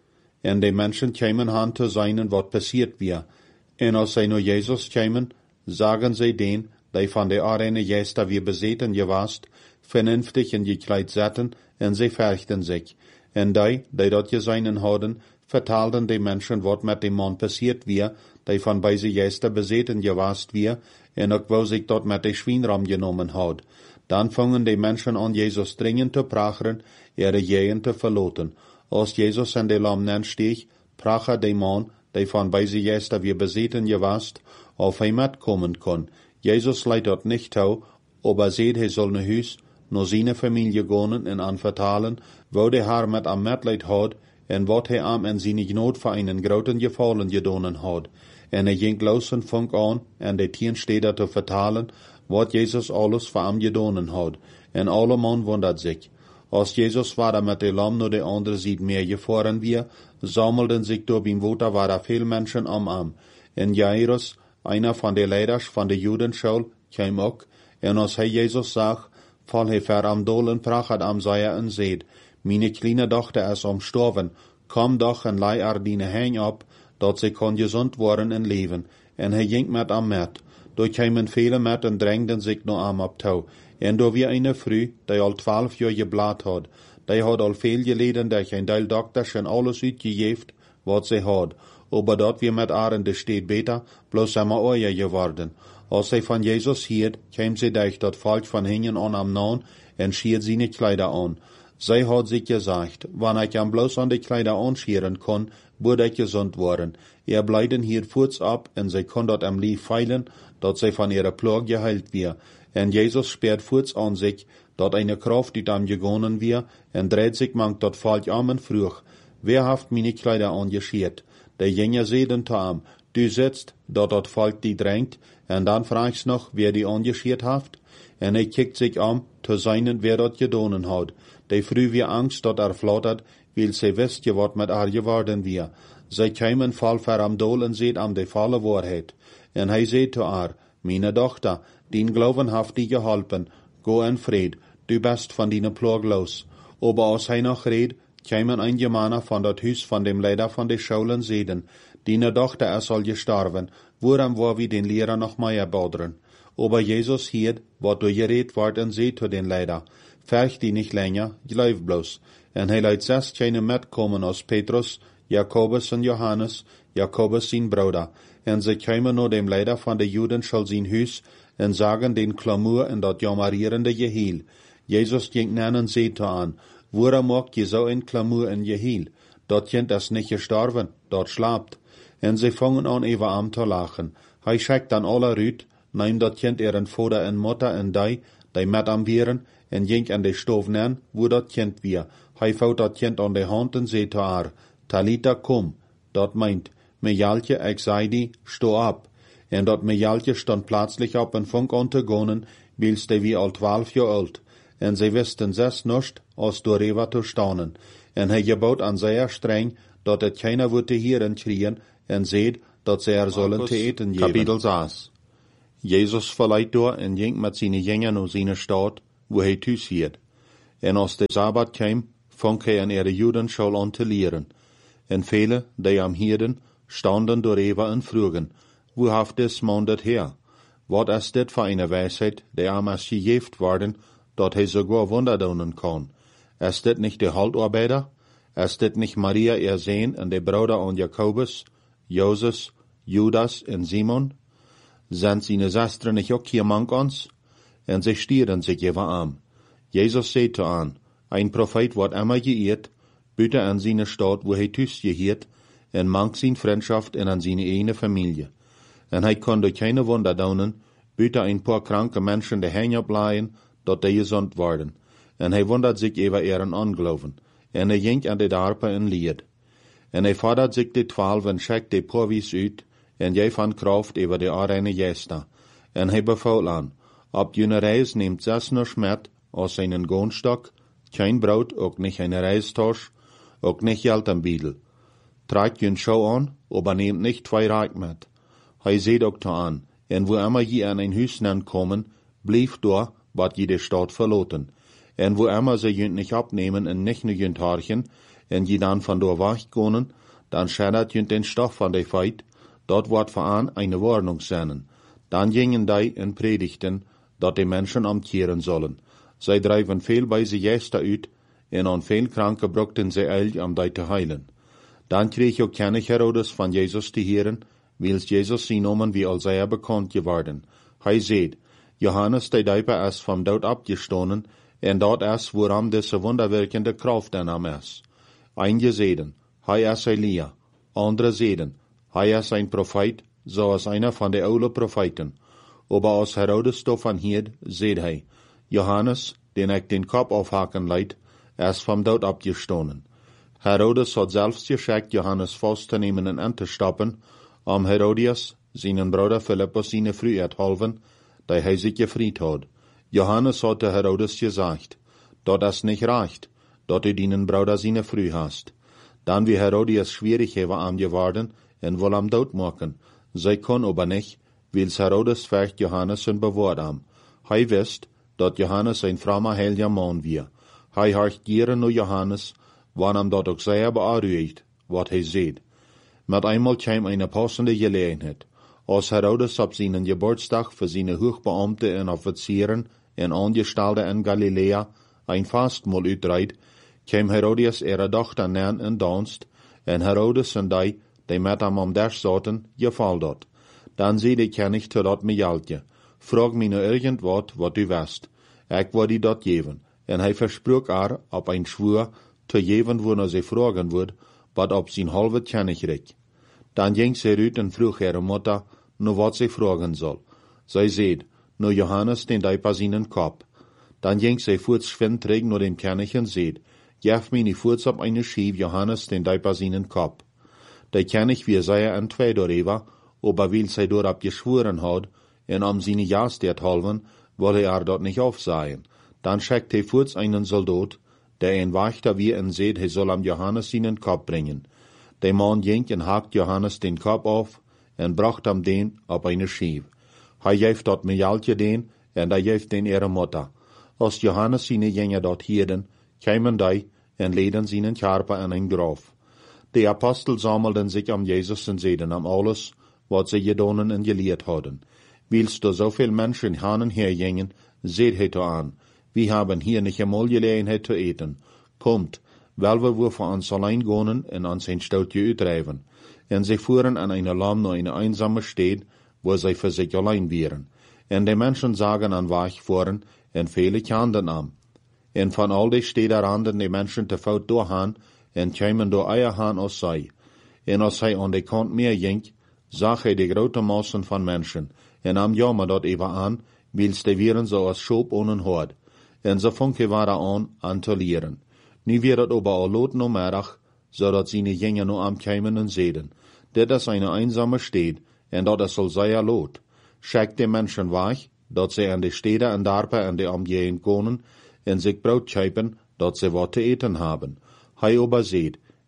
En de mensen kwamen aan te zijn wat passiert wir. En als zij naar Jezus kwamen, sagen zij den, die van de arene Jester wir bezeten gewast, vernünftig en gekleid zetten, en zij verchten zich. En die, die dat gezien hadden, vertaalden de mensen wat met dem man passiert wir, die van beide Jester bezeten gewast wir, en ook wo zich dat met de Schwienram genomen had. Dan vangen de mensen aan Jezus dringend te prachen, ihre Jehen te verloten. Als Jezus en de lam nensteeg, prache de man, die van beide Jester wir bezeten gewast, auf hij metkommen kon. Jezus leidt dat nicht toe, aber seht, hij soll naar huis, naar zijn familie gaan en aanvertalen, wo de haar met am metleid had, en wat hij am en zijn genoot voor einen groten gefallen gedonen had. En hij ging los en vang aan, en de tien steder te vertalen, wat Jezus alles voor am gedonen had. En alle man wundert zich. Als Jezus war met de lam naar de andere zijde meer gefahren wir, sammelten zich door beim water waren veel mensen am am. En Jairus, einer van de leiders van de Judenschule, kwam ook, en als hij Jezus zag, val hij ver am dolen prachat am Seier en zeed, meine kleine dochter is omstorven, kom doch en lei er dine heen op, dat ze kon gezond worden en leven. En hij ging met am met. Door kwamen vele met en drängden zich naar am op touw. En door wie eine Frau, die al twaalf jaar geblaad had, die had al veel geleden, dat geen deel dokters en alles uitgegeven, wat ze had. Aber dat wir met haar in de steed beter, bloos immer oorje geworden. Als zij van Jezus hield, kwam ze durch dat Volk van hingen aan am naam en schiert seine Kleider an. Zij had zich gesagt, wann ich am bloos an de Kleider anschieren kon, würde ich gesund worden. Er bleiden hier voets ab, en zij kon dat am lief feilen, dat zij van ihrer Plage geheilt wir. En Jezus sperrt voets an sich, dat eine Kraft die am gegonnen wir, en dreht sich mangt dat Volk am en vroeg, wer haft meine Kleider angeschiert? Der Jünger sehen am, du sitzt, dat dat Volk die drängt, en dan fragst noch, wer die angeschiert haft? En hij kijkt sich an, te seinen, wer dat gedonen hat. Die früh wie Angst, dat er flattert, weil sie wisst je wat met haar geworden wir. Zij kämen fall ver am Dol en seht am de volle Wahrheit. En hij seht zu haar, meine Tochter, din Glauben haft die geholpen, go en Fried, du bist von dine Plog los. Aber als hij noch red, kämen ein Germaner von dat Hus von dem Leiter von de Schulen sehen, dine Tochter er soll gestorben, woran war wie den Lehrer noch mehr bodren. Aber Jesus hielt, wat du gered ward en seht zu den Leiter, ferch die nicht länger, glaub bloß. En hij leidt zes keine metkommen als Petrus, Jakobus en Johannes, Jakobus sein Bruder, en ze kämen nur dem Leiter von de Juden schall sein Hus, en sagen den Klamur en dat jammerierende Gehiel. Jesus ging nennen seht an, woran mag je so ein Klamur en Gehiel? Dat kind is nicht gestorben, dat schlapt. En ze fangen an even am te lachen. Hij schickt dan alle rüt, neemt dat kind ihren Vater en Mutter en die, die met am vieren, en ging an de stoof nen, wo dat kind wir. Hij vouwt dat kind aan de hand en zei te haar, Talita kom, dat meint, Mejaltje, ik zei die, sto ab. En dat Mejaltje stond plötzlich op en fang an te gonen, wils de wie al twaalf jaar oud. En zij wisten zes nicht, als door Eva te staunen. En hij gebot an sehr streng, dat het keiner wordt te hieren kriegen, en zeed, dat ze er zullen te eten geven. Kapitel zes. Jezus verleidt door en ging met zijn jengern naar zijn stad, wo hij thuis hield. En als de Sabbat kwam, vong hij aan ihre Judenschool aan te leren. En vele, die am hierden, standen door even en vroegen, wo haft des man dat her? Wat is dit voor eine wijsheid, die am als gegeven worden, dat hij sogar Wunder doen kan? Is dit nicht de Handarbeider? Is dit nicht Maria ihr Sohn en de Bruder an Jakobus, Joses, Judas en Simon? Sind seine Schwestern nicht auch hier mank ons? En sie stieren sich even an. Jesus sagte an, ein Prophet wird immer geehrt, bitte an seine Stadt, wo hij thuis gehiert, en mank zijn Freundschaft en an seine eigene Familie. En hij kon durch keine Wunder doen, bitte ein paar kranke Menschen de heen opleien, dat die gezond worden. En hij wundert sich über ihren Unglauben. En hij ging an de Darpe en lied. En hij fordert sich de twaalf en schickt de Porwies uit, en jij van kraft über de arene Jester. En hij beval aan, op jene reis neemt zes nur Schmet, aus seinen Gohnstock, kein Brot, ook nicht eine Reistosch, ook nicht Geld am Biedel. Tragt jün Schau an, aber nehmt nicht zwei Reich mit. Hij seht ook da an, en wo immer je an ein Hüsnen kommen, blieb da, wat je de Stadt verloten. En wo immer sie jünt nicht abnehmen en nicht nur jünt harchen, en je dan van door wegkonen, dan schädert jünt den Stoff van de Feit, dort wordt veraan eine Warnung sennen. Dan gingen die en predigten, dat de Menschen amtieren sollen. Zij drijven veel bij ze Gäste uit, en aan veel kranken brokten ze eil om die te heilen. Dan kreeg ook König Herodes van Jezus te heren, wils Jezus zijn nomen wie al zeer bekend geworden. Hij zeid, Johannes de Dijper is van dood abgestonen, en dat is waarom deze wonderwerkende kracht in hem is. Einige zeiden, hij is Elia. Andere zeiden, hij is een profeet, zoals einer van de oude profeten. Aber als Herodes daarvan hield, zeid hij, Johannes, den ik den Kopf afhaken leid, is van dood abgestonen. Herodes had zelfs geschickt Johannes vast te nemen en aan te stappen, om Herodias, zijn broeder Philippus, zijn vrouw uit halven, die hij zich gevried had. Johannes had te Herodes gezegd, dat is niet recht, dat u dienen broeder zijn vrouw hast. Dan wie Herodias schwierig hebben am geworden, en wil am dood maken. Zij kon aber nicht, wils Herodes vecht Johannes en bewaard am. Hij wist, dat Johannes een frommer heiliger man weer. Hij harcht gieren naar Johannes, wanneer dat ook zeer bearuigt, wat hij zeed. Met eenmaal kwam een passende gelegenheid. Als Herodes op zijn Geburtstag voor zijn hoogbeamte en officieren en aangestelden in Galilea een fastmaal uitreidt, kwam Herodias ihre dochter neer in danst, en Herodes en die, die met hem om der zaten, geval dat. Dan zei de koning tot dat mejaltje, vraag mij nu irgendwat wat u wist. Ik wil die dat geven. En hij versprach er op een schwur te geven wanneer ze vragen wordt, wat op zijn halve koning reik. Dan ging ze uit en vroeg ihre moeder, nu wat ze vragen zal. Zij zei, nu Johannes den Dijper zijn kop. Dan ging ze voorts schwind terug naar den koning en zei, geef mij niet voorts op een schief Johannes den Dijper zijn kop. De koning wie zeer en twee doorheen, aber weil zij daarop geschworen had, en om zijn jaarsteert halven, wil hij er dat niet afzaaien. Dan schickt hij voorts einen Soldat, der een wachter wie en zeet, hij zal am Johannes zijn kop brengen. De man ging en hakt Johannes den kop af, en bracht hem den op een schief. Hij geeft dat mejaltje den, en hij geeft den ihre moeder. Als Johannes zijn jengen dat hierden, kwamen die, en leden zijn karper in een graf. De apostel sammelden zich om Jezus en zeiden om alles, wat ze gedaan en geleerd hadden. Wils er zoveel mensen gaan en her gingen, zeid hij aan, we hebben hier niet eenmaal gelegenheid te eten. Komt, wel we wir voor ons alleen gaan en ons een stoutje uitdrijven. En zij voeren aan een lam naar een eenzame stad, waar zij voor zich alleen waren. En de mensen zagen aan weg voeren, en vele kwamen aan. En van al die steden randen de mensen te voet doorgaan, en kwamen door eierhaan als zij. En als hij aan de kant meer ging, zag hij de grote massen van mensen, en am jammer dat even aan, wils de wieren zoals schoop ohne hoort. En ze vonken waren aan, aan te leren. Nu weer het aber al lot no middag, zodat ze niet gingen no am keimen en zeiden, dit is een eenzame stad, en dat is al zeer lot. Schickt de mensen weg, dat ze aan de steden en dorpen en de omgeving konen, en zich brood keipen, dat ze wat te eten hebben. Hij aber zeid,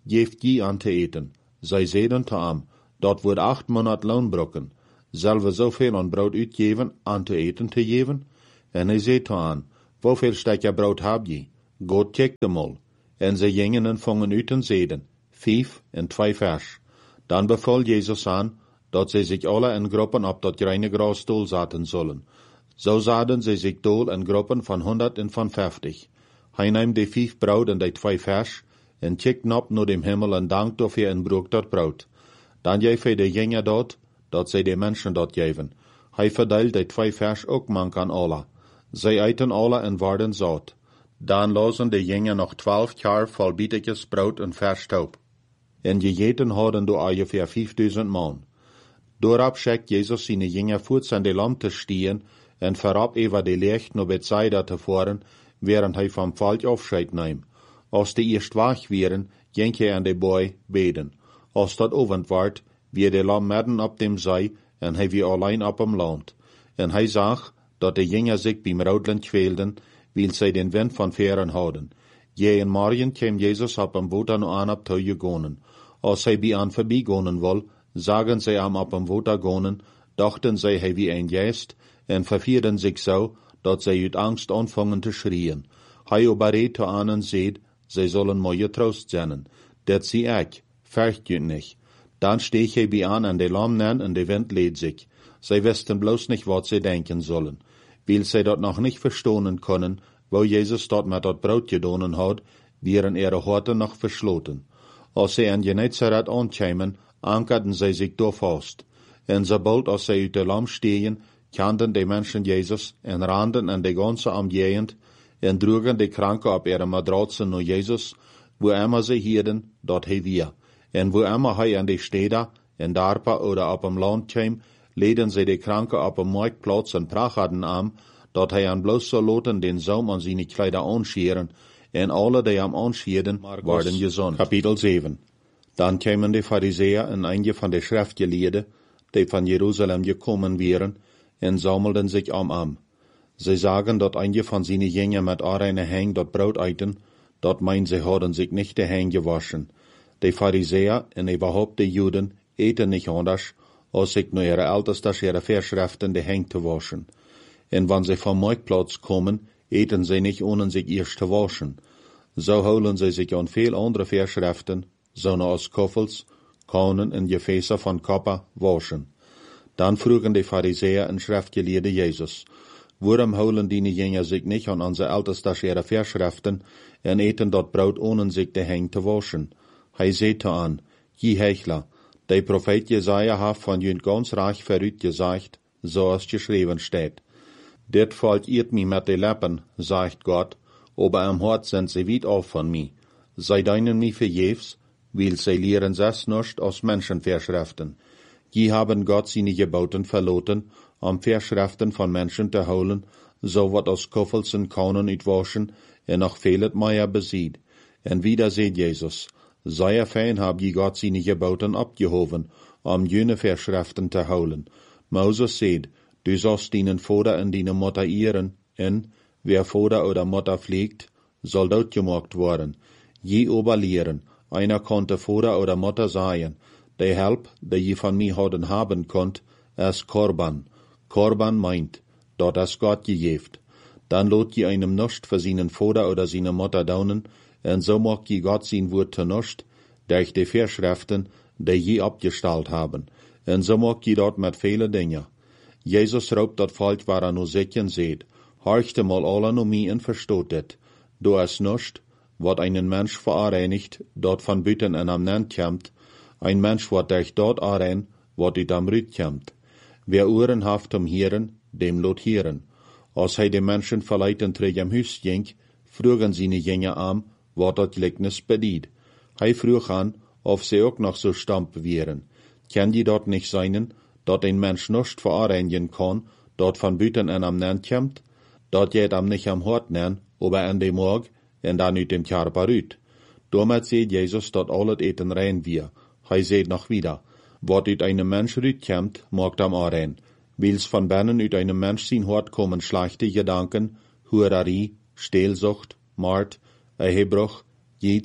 geeft je aan te eten. Zij zeiden te hem, dat wordt acht monat loonbrokken. Zullen we zoveel aan brood uitgeven, aan te eten te geven? En hij zei te hen, hoeveel stukje brood heb je? God kijkt hem al. En ze gingen en vongen uit en zeiden, vijf en twee vers. Dan beval Jezus aan, dat zij zich alle in groepen op dat reine grasstoel zaten zullen. Zo zaten zij zich dool in groepen van honderd en van vijftig. Hij nam de vijf brood en de twee vers, en kijkt op naar dem Himmel en dankt dafür en broek dat brood. Dan geef hij de jongen dat, dat zij de mensen dat geven. Hij verdeelt de twee vers ook mank aan alle. Zij eten alle en worden zout. Dan lozen de jongen nog twaalf jaar vol bietetjes brood en vers op. En gegeten hadden door ongeveer vijfduizend man. Doorop schickt Jezus zijn jongen voets aan de lam te stieren en verab over de licht naar Bethsaida te voeren, während hij van volk afscheid neemt. Als de eerst wach wieren, ging hij aan de boy beden. Als dat ovend wordt, wie de lam midden op dem zij, en hij wie alleen op hem land. En hij zag, dat de jongen zich bij Roodland kwelden, wil zij den wind van veren houden. Je en morgen kwam Jezus op een boot aan op te gonen. Als hij bij aan voorbij gonen wil, zagen zij hem op een boot gonen, dachten zij hij wie een geest, en vervierden zich zo, dat zij uit angst aanvangen te schreien. Hij obereed te aan en zeid, zij zullen mooie troost zijn. Dat zie ik, vergt je niet. Dan steeg hij bij aan en de lam nen en de wind leed zich. Zij wisten bloos niet wat zij denken zullen. Weil zij dat nog niet verstonen kunnen, wo Jezus dat met dat brood gedaan had, wären ihre Horten noch versloten. Als zij in Genezareth aankwamen, ankerden zij zich door vast. En sobald als zij uit de lam stegen, kenden de mensen Jezus en randen in de ganze omgegend en droegen de kranken op ihre matratsen naar Jezus, wo immer sie hielden, dat hij weer. En wo immer hij in de steden, in Darpa oder op hem land kwam, leden zij de kranken op een marktplaats en prachaden aan, dat hij aan bloos zo loten den zoom aan zijn kleider aanscheren, en alle die hem aanschierden, worden gezond. Kapitel zeven. Dan kwamen de Pharisäer en einige van de schriftgeleerden, die van Jeruzalem gekommen waren, en sammelden zich om hem. Zij zagen dat einige van zijn jongen met areine heng dat brood eten, dat meint zij hadden zich niet de heng gewaschen. De Pharisäer en überhaupt de Juden eten niet anders, als zich naar ihre Ältestes ihre Verschriften de heng te waschen. En wann sie vom Marktplatz kommen, eten sie nicht, ohne sich erst zu waschen. So holen sie sich an viel andere Verschriften, so als Koffels, Kaunen und Gefäße von Kopper waschen. Dann frugen die Pharisäer und Schriftgelehrte Jesus, warum holen die Jünger sich nicht an unsere Ältestes ihre Verschriften und eten dort Brot, ohne sich de heng zu waschen? Hij sagte an, je Hechler, der Prophet Jesaja hat von jünd ganz reich verrückt gesagt, so als geschrieben steht. Dit volk eert mich mit de Lippen, sagt Gott, aber im Hort sind sie weit auf von mir. Zij deinen mich verjefs, weil sie lehren das nicht aus Menschenverschriften. Je haben Gott seine Geboten verloten, um Verschriften von Menschen zu holen, so wat aus Koffels und Kaunen uitwaschen, en noch vielet mehr besieht. En wieder seht Jesus, sehr fein hab je Gott seine Geboten abgehoben, um jene Verschriften zu holen. Moses seht, du sollst deinen Vater und deine Mutter ehren, en, wer Vater oder Mutter pflegt, soll dort gemacht worden. Je oberlehren, einer konnte Vater oder Mutter sein, der Help, der je von mir hadden haben konnt, ist Korban. Korban meint, dort es Gott gegeft. Dann lot je einem nicht für seinen Vater oder seine Mutter daunen, en so mag je Gott sein Wort zu nicht, durch die Verschriften, die je abgestellt haben. En so mag je dort mit viele Dinge. Jesus raubt dat Volk, waar er nu zitten seht, horchte mal alle nu mi en verstoot dit. Du es nicht, wat einen Mensch vereinigt, dort von Büten en am Nend kämmt, ein Mensch wat durch dort arein, wat ut am Rüt kämmt. Wer Ohren haft um Hieren, dem lot Hieren. Als hij de Menschen verleiten terug am Hus ging, frugen sie ne Jünger am, wat dat Gleichnis bediet. Hij vroeg an, of sie ook noch so stamp wären. Kann die dort nicht seinen, dat ein Mensch nicht vereinigen kann, dort von Büten en am Nend kämmt, dat jet am nicht am Hort nen, aber an dem Morg, en dan ut dem Körper rüt. Damit seht Jesus, dat alles eten rein wir. Hij seht noch wieder, wat ut einem Mensch rüt kämmt, mag am arein. Wils von binnen ut einem Mensch sin Hort kommen schlechte Gedanken, Hurerie, Stehlsucht, Mord, Ehebruch, Jets,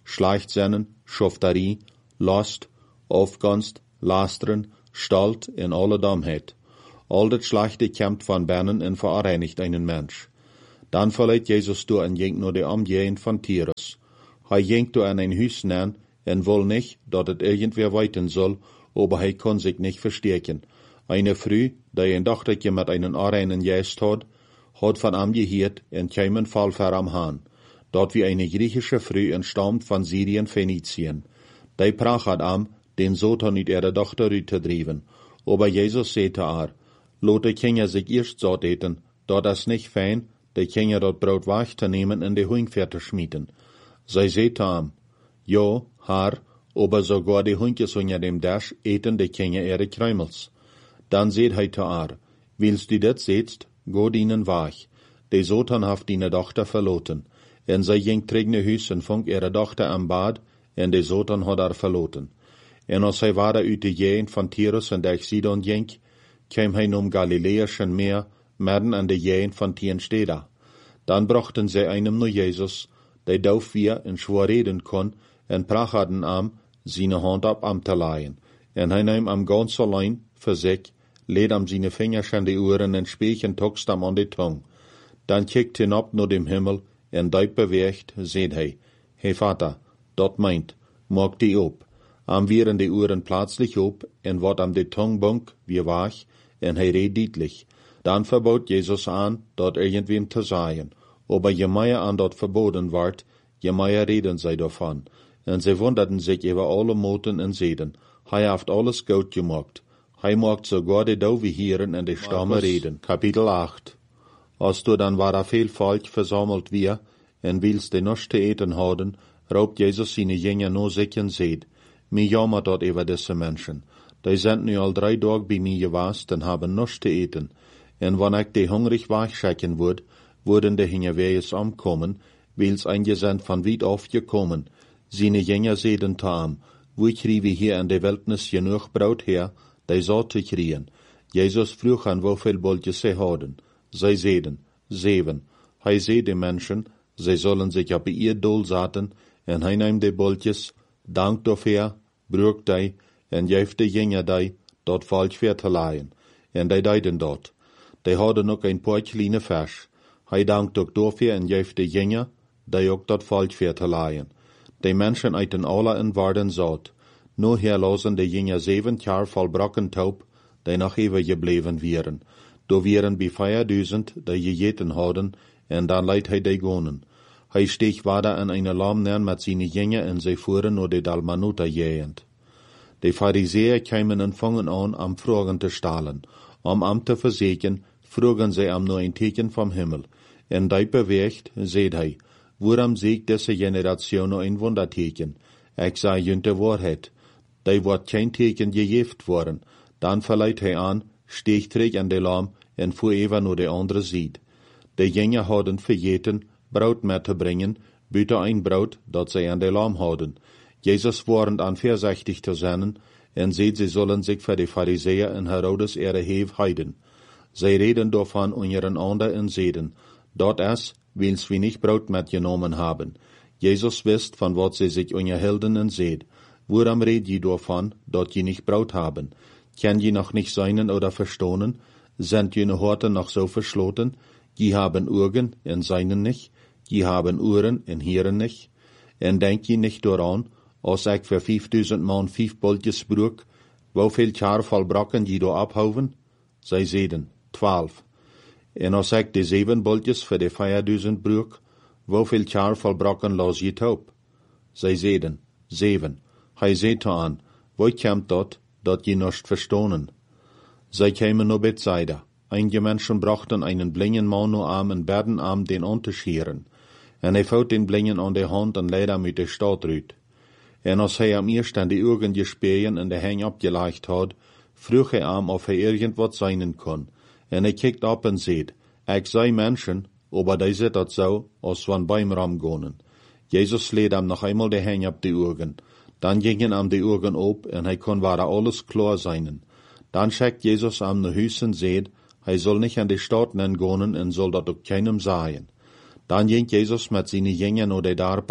Schleichtsennen, Schofterie, Last, Aufgunst, Lasteren, Stalt en alle Domheid. Al dat Schlechte kämpt van binnen en verreinigt einen Mensch. Dan verleiht Jesus door en jenkt naar de omgeving van Tyrus. Hij jenkt door aan een huis neer en wil niet dat het irgendwer weiten soll, aber hij kon sich nicht verstärken. Eine Frau, die een dochtertje met einen onreinen Geist had, had van hem gehoord en kwam een Fall voor hem aan. Dort wie eine griechische Frau entstammt von Syrien, Phönizien. Die prach hat am, den Satan uit ihre Tochter uitgedreven. Aber Jesus sagte haar, lot de Kinder sich erst satt eten, dort is nicht fein, de Kinder dort Brot wach te nemen en de Huingverte schmieden. Zij sagte am, ja, haar, aber sogar die Hunkjes unter dem Dasch eten de Kinder ihre Kräumels. Dann seht hij te haar, willst du dat setzt, go dienen wach. De Satan haft die Tochter verloten. En zij ging terug naar huis en vond ihre dochter am Bad, en de Satan had haar verloten. En als hij waren uit de gegend van Tyrus en der Sidon ging, kwam hij om Galileischen Meer, midden aan de gegend van Tiensteda. Dan brachten zij einem naar Jezus, die doof weer en schwor reden kon, en prachaden am, seine hand op am te laaien. En hij nam am ganz allein, voor zich, leed am seine vingers aan de oren en spechen tokst am aan de tong. Dan kijkt hij op naar dem Himmel, en duip beweegt, zeet hij, Hey Vater, dat meint, maak die op. Am wieren de oren plötzlich op, en wat am de tongbunk wie wach, en hij reed dietlich. Dan verbot Jesus aan, dat irgendwem te sagen. Aber je mehr an dat verboten ward, je mehr reden zij davon. En zij wunderten sich über alle Moten en Zeden. Hij haft alles goed gemaakt. Hij maakt sogar de dove hieren en de stamme reden. Kapitel acht. Als du dann war viel Volk versammelt wir, en willst de nichts te eten houden, raubt Jesus seine Jünger no sich en seed. Mir jammert dort über diese Menschen. Die sind nu al drei Tage bei mir gewast en haben nichts te eten. En wann ich die hungrig wachschicken würd, würden die Hingerwehes umkommen, weil's eingesandt von weit auf gekommen. Seine Jünger sehen tam, wo kriegen wir hier in der Wildnis genug Brot her, die so zu kriegen. Jesus frug an, wie viel Boltjes sie haben. Zij zeiden, zeven. Hij zei de mensen, zij zullen zich op ihr doel zaten, en hij neemt de boltjes, dankt dafür, brukt die, en geeft de Jünger die, dat volk weer te laaien. En die deiden dat. Die hadden ook een paar kleine vers. Hij dankt ook dafür en geeft de Jünger, die ook dat volk weer te laaien. Die mensen eten alle en waren zat. Nu herlozen de Jünger zeven jaar volbrakken taub, die nog even gebleven wären. Do wären bij vierduizend, die gegeten hadden, en dan leidt hij die gonen. Hij steeg wader aan een lam neer met zijn Jünger en zij fuhren naar de Dalmanuta gegend. De Pharisäer kwamen en vangen aan am Fragen te stalen. Om am te verzekeren, vroegen zij am nur een teken vom Himmel. En die beweegt, zeid hij, waarom zeegt deze generatie nog een wonderteken? Ik zei jullie de waarheid. Die wordt geen teken gegeven worden. Dan verleiht hij aan, steeg terug aan de lam en voer even naar de andere zijde. De Jünger hadden vergeten, brood met te brengen, buiten een brood dat zij aan de lam hadden. Jezus warnt aan voorzichtig te zijn, en zei ze zullen zich voor de Pharisäer en Herodes ihre Heef heiden. Zij reden daarvan ondereinander en zeiden, dat is, wils we niet brood metgenomen hebben. Jezus wist van wat ze zich onderhielden en zeid, waarom red je daarvan, dat je niet brood hebben? Kan je nog niet zijn oder verstonen? Sind je Horten noch so verschloten? Je haben Augen en seinen nicht? Je haben Ohren en hören nicht? En denk je nicht daran, als ik voor vijfduizend man vijf boltjes broek, hoeveel jaar volbrakken je daar abhouden? Zij zeiden, twaalf. En als ik de zeven boltjes voor de vierduizend broek, hoeveel jaar volbrakken los je taub? Zij zeiden, zeven. Hij zei aan, wo komt dat, dat je nicht verstonen? Zij kwamen naar Bethsaida. Einige Menschen brachten einen blinden Mann nur am en berden am den unterschieren. En hij fout den blinden an de hand en leid hem uit de stad uit. En als hij am eerst aan de ogen gespeien en de heng opgelegd had, vroeg hij am of hij irgendwat zijn kon. En hij kijkt op en zeid, ik zei Menschen, aber die zit dat zo, als van beim ram gonen. Jesus leed hem nog eenmaal de heng op de ogen. Dan gingen hem de ogen op en hij kon waar alles klar zijn. Dan schickt Jesus am naar huis en zeid, hij zal niet aan de stad gonen en zal dat ook keinem sagen. Dan ging Jesus met zijn Jünger naar de Darpa,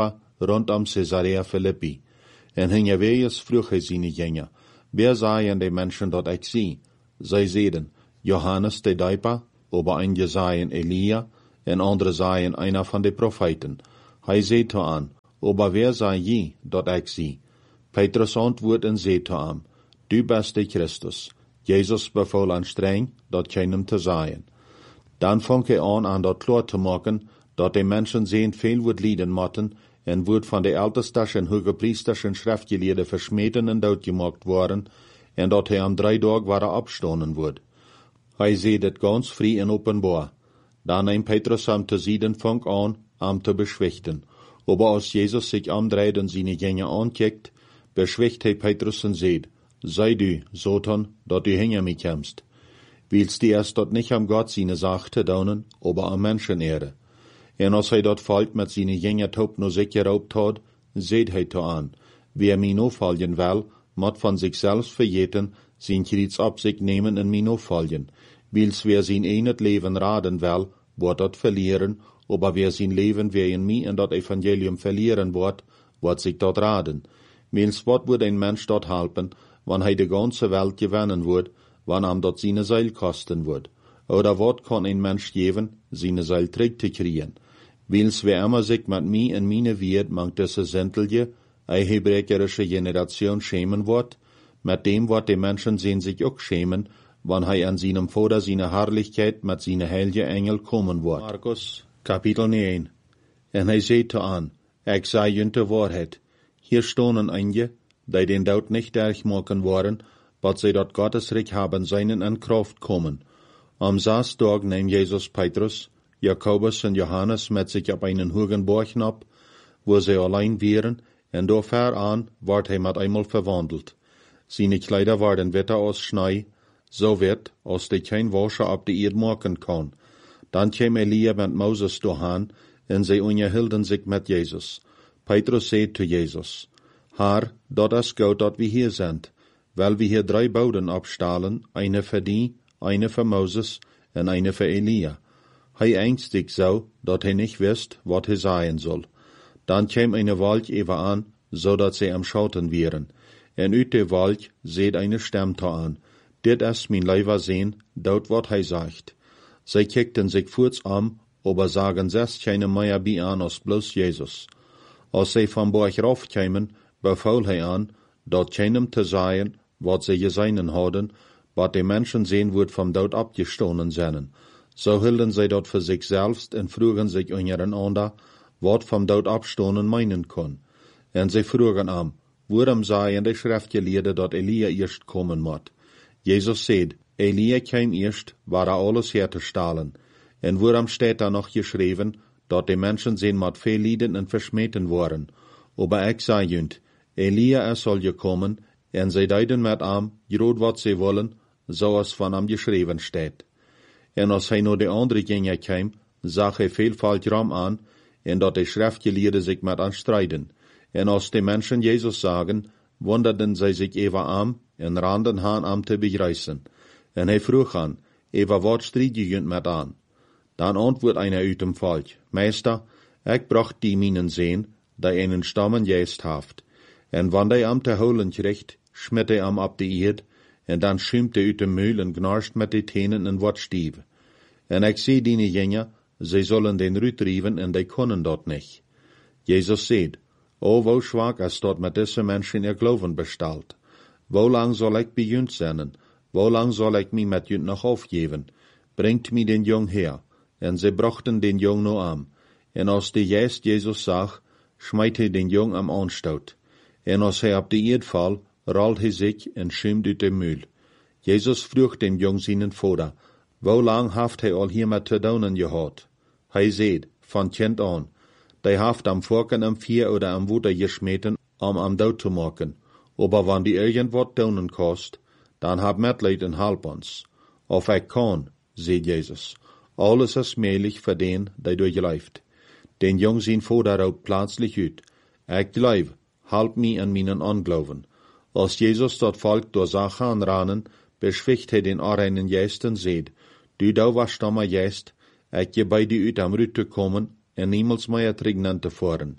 rond om Caesarea Philippi. En hinge wees vroeg hij zijn gingen, wer seien die Menschen dat ik zie? Zij zeiden, Johannes de Döper, aber einige seien Elia, en andere seien einer van de Propheten. Hij zei te aan, aber wer sei je dat ik zie? Petrus antwoord en zei te aan, du bist de Christus. Jezus beval aan streng dat keinem te zeggen. Dan vang hij aan aan dat klaar te maken, dat de mensen zijn veel wordt lijden moeten, en wordt van de ältestes en hogepriesters en schriftgeleerden versmeten en doodgemaakt worden, en dat hij aan drie dagen waren opstonden wordt. Hij zei dit ganz vrij en openbaar. Dan neemt Petrus hem te zijden vang aan, hem te beschwichten. Aber als Jezus zich omdraait en zijn gänge aankijkt, beschwicht hij Petrus en zegt, sei du, Satan, dat du hinter mich kommst. Willst du erst dat nicht am Gott seine Sache te doen, aber am Menschenehre. En als hij dat valt met zijn gänge top no zich geraubt had, zegt hij te aan, wer mij no volgen wil, moet van zichzelf vergeten, zijn kriets op zich nemen en mij no volgen. Wils wer zijn een het leven raden wil, wordt dat verlieren, aber wer zijn leven weer in mij en dat evangelium verlieren wordt, wordt zich dat raden. Wils wat wordt een mens dat helpen, wanneer hij de ganze Welt gewinnen wordt, wanneer hem dat zijn Seil kosten wordt. Oder wat kan een mens geven, zijn Seil terug te krijgen. Wils wer immer sich met mij en meine wird, mangt deze zintelje, een hebreekerische generation schämen wordt, met dem wat de mensen zijn zich ook schämen, wanneer hij aan seinem Vater seine Herrlichkeit met seine heilige Engel komen wordt. Markus, Kapitel negen. En hij zei te aan, ik zei je de waarheid. Hier stonden einige, die den Dood nicht durchmachen worden, wat zij dat Gottesreich haben seinen in Kraft kommen. Am Samstag nahm Jesus Petrus, Jakobus en Johannes met zich op einen hohen Berg op, wo sie allein waren, en door ver aan werd hij met einmal verwandelt. Seine Kleider waren witter als Schnee, so wit, als die kein Wascher op de Erde maken kan. Dan kwam Elia met Moses doorheen, en zij onderhielden zich met Jezus. Petrus zei zu Jesus, Herr, dat is goed dat we hier zijn, weil we hier drei Boden opstellen, eine für die, eine für Moses en eine für Elia. Hij ängstigt so, dat hij nicht wist, wat hij sagen soll. Dan kwam eine Wolk even aan, so dat sie am Schauten wären. En uit de Wolk seht eine Stimme an. Dit is mijn Leiber sehen, dort wat hij sagt. Zij kickten sich voorts am, aber sagen selbst keine mehr bei an als bloß Jesus. Als zij van Berg rauf kämen, befahl hij aan, dat keinem te sagen, wat zij gesehen hadden, wat de Menschen sehen wird vom Dood abgestoßen zijn. So hielden zij dat für sich selbst en frugen sich untereinander, wat vom Dood abstoßen meinen kann. En zij frugen am, waarom sagen de Schriftgeleerden dat Elia erst kommen moet? Jesus sagt, Elia kam erst, war er alles herzustellen. En waarom steht da noch geschrieben, dat de Menschen zijn met veel lijden en versmeten worden? Aber ik zei junt, Elia er soll gekommen, en zij deiden met am, groot wat zij wollen, zoals van am geschreven steht. En als hij naar de andere gingen kwam, zag hij veelvalt ram aan, en dat de Schriftgeleerden zich met aan strijden. En als de Menschen Jesus sagen, wunderten zij zich even am, en randen han am te begrijzen. En hij vroeg aan, even wat strijd je junt met aan? Dan antwoord einer uit dem volk, Meester, ik bracht die minen zeen, die einen stammen geest haft. En wann die am te holen kriegt, schmitt hij am op de eerd, en dan schuimt hij uit de muil en gnarst met de tenen en wat stief. En ik zie die jongen, zij zullen den ruut rieven en die kunnen dat niet. Jesus zegt, o, wo schwach is dat met deze mensen ihr Glauben bestalt. Wo lang soll ik bij junt zijn? Wo lang soll ik mij met junt nog aufgeven? Bringt mij den Jong her. En zij brachten den Jong no am. En als de geest Jesus zag, schmeit hij den Jong am aanstoot. En als hij op de eerd val, rollt hij zich en schimt uit de muil. Jesus vroeg den Jong seinen Vater, wo lang haft hij al hiermee te doen gehad? Hij zei, van kind aan. Die haft am Vorken am Vier oder am Wuter geschmeten, om am dood te maken. Aber wann die irgendwat doen kost, dan hab Mitleid en help ons. Of ik kan, zei Jesus. Alles is möglich für den, der durchläuft. Den Jung sein Vater raubt plötzlich uit. Ik glaub, help mich an meinen Unglauben. Als Jesus dat Volk door zag gaan ranen, beschwicht hij den Areinen Geist en zeid, du da was stammer Geist, ik je bij die uit am Rüt te komen, en niemals meer terug te voeren.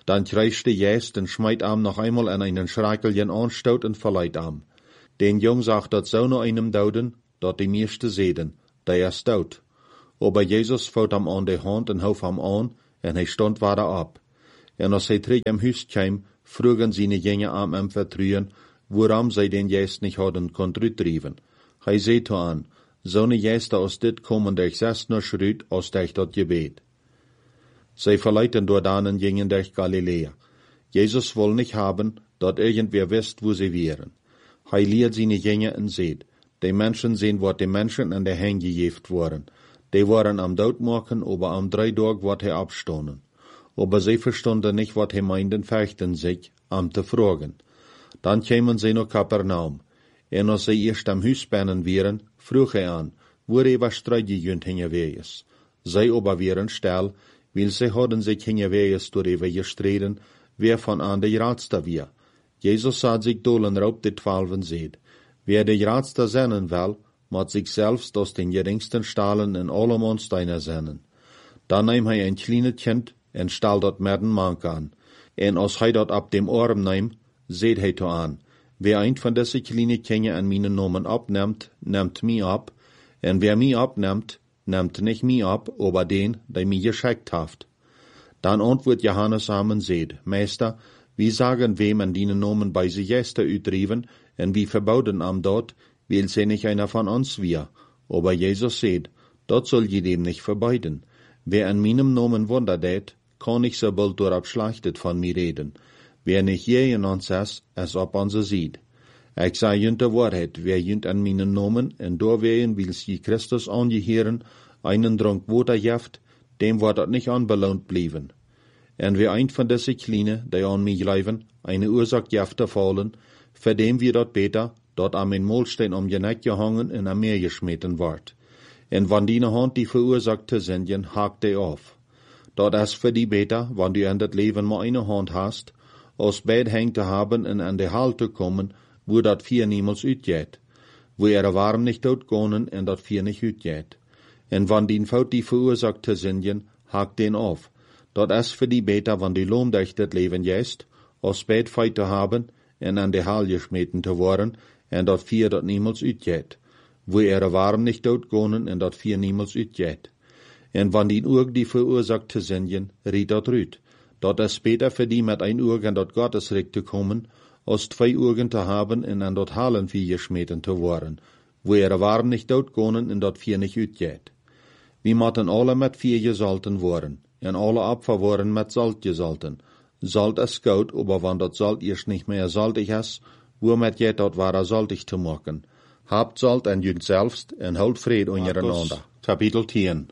Dann kreischte Jäst en smijt am noch einmal an einen schrakeljen aanstoot en verleiht am. Den Jong sagt dat zo noch einem douden, dat die meeste zeden, der is dood. Aber Jesus vouwt am aan de hand en houf am aan, en hij stond waar ab. En als hij terug im huis kwam, vroegen seine Jünger am hem vertruen, waarom zij den Jäst nicht hadden kon uitdrijven. Hij zei to aan, zo'n Jäster als dit komen durch zes nur schruit als durch dat gebet. Zij verleiten door danen gingen durch Galiläa. Jesus will nicht haben, dat irgendwer wisst, wo sie wären. Hij lehrt seine Jünger en seht, die Menschen sehen, wat die Menschen an der Hänge gejeft worden. Die waren am doodmaken, aber am drei Tag wat hij abstonden. Aber sie verstonden nicht, wat hij meinden, fechten sich, am te fragen. Dann kämen sie nach Kapernaum. En als sie erst am Huis binnen wären, vroeg hij aan, wo er was strijdgejünd hingewees. Zij aber wären still, weil sie hadden sich hingewees door even gestreden, wer von an de raadste wär. Jesus had sich dolen raub de twaalfen seed. Wer de raadste zennen wil, moet sich selbst aus den geringsten Stahlen in alle Mondsteine zennen. Dan neem hij een kleine kind en stal dat met een mank aan. En als hij dat op dem arm neemt, seht hij to aan. Wer een van deze kleine kinderen an meine Namen abnimmt, nimmt mich ab, en wer mich abnimmt, nimmt nicht mich ab, aber den, der mich geschickt haft. Dann antwortet Johannes am und seht, Meister, wie sagen wem an deinen Namen bei sie Gäste uitdrieven, en wie verbauden am dort, weil sie nicht einer von uns wir. Aber Jesus seht, dort soll je dem nicht verbeiden. Wer an meinem Namen Wunder tät, kann ich so bald durchab schlachtet von mir reden. Wer nicht je in uns ist, als ob uns sieht. Ich sage jünt der Wahrheit, wer jünt an meinen Namen, en doorwehen will sie Christus angehören, einen Drank Water jaft, dem wird das nicht anbelohnt blieben. En wer ein von diese Kleine, die an mich leiben, eine Ursache jafte fallen, für dem wir dort beter, dort am in Molstein um je Neck gehangen en am Meer geschmeten ward. En wann die Hand die verursachte sind, hakt die auf. Dort ist für die beter, wann du in das Leben mal eine Hand hast, aus Bett hängt zu haben en an die Halt zu kommen, wo dat vier niemals uitgeht. Wo er warm nicht doodgonen en dat vier nicht uitgeht. En wann die Fout die verursachte sind, hakt den auf. Dat is für die beter, wann die Lohn durch das Leben jest, aus Bett feit zu haben en an die Hal geschmeten zu worden, en dat vier dat niemals uitgeht. Wo er warm nicht doodgonen en dat vier niemals uitgeht. En wann die Urg die verursachte sind, riet dat rüt. Dat is beter für die mit ein Urg an dat Gottesrecht zu kommen, als zwei Urgen zu haben en an dat Halen vier geschmeten zu worden, wo er warm nicht doodgonen en dat vier nicht uitgeht. Wir motten alle mit vier gesalten worden, en alle Apfer worden mit Salt gesalten. Salt is goud, aber wann dat Salt erst nicht mehr saltig is, womit jet dat ware saltig zu machen. Habt Salt en jünt selbst en holt Fried untereinander. Kapitel tien.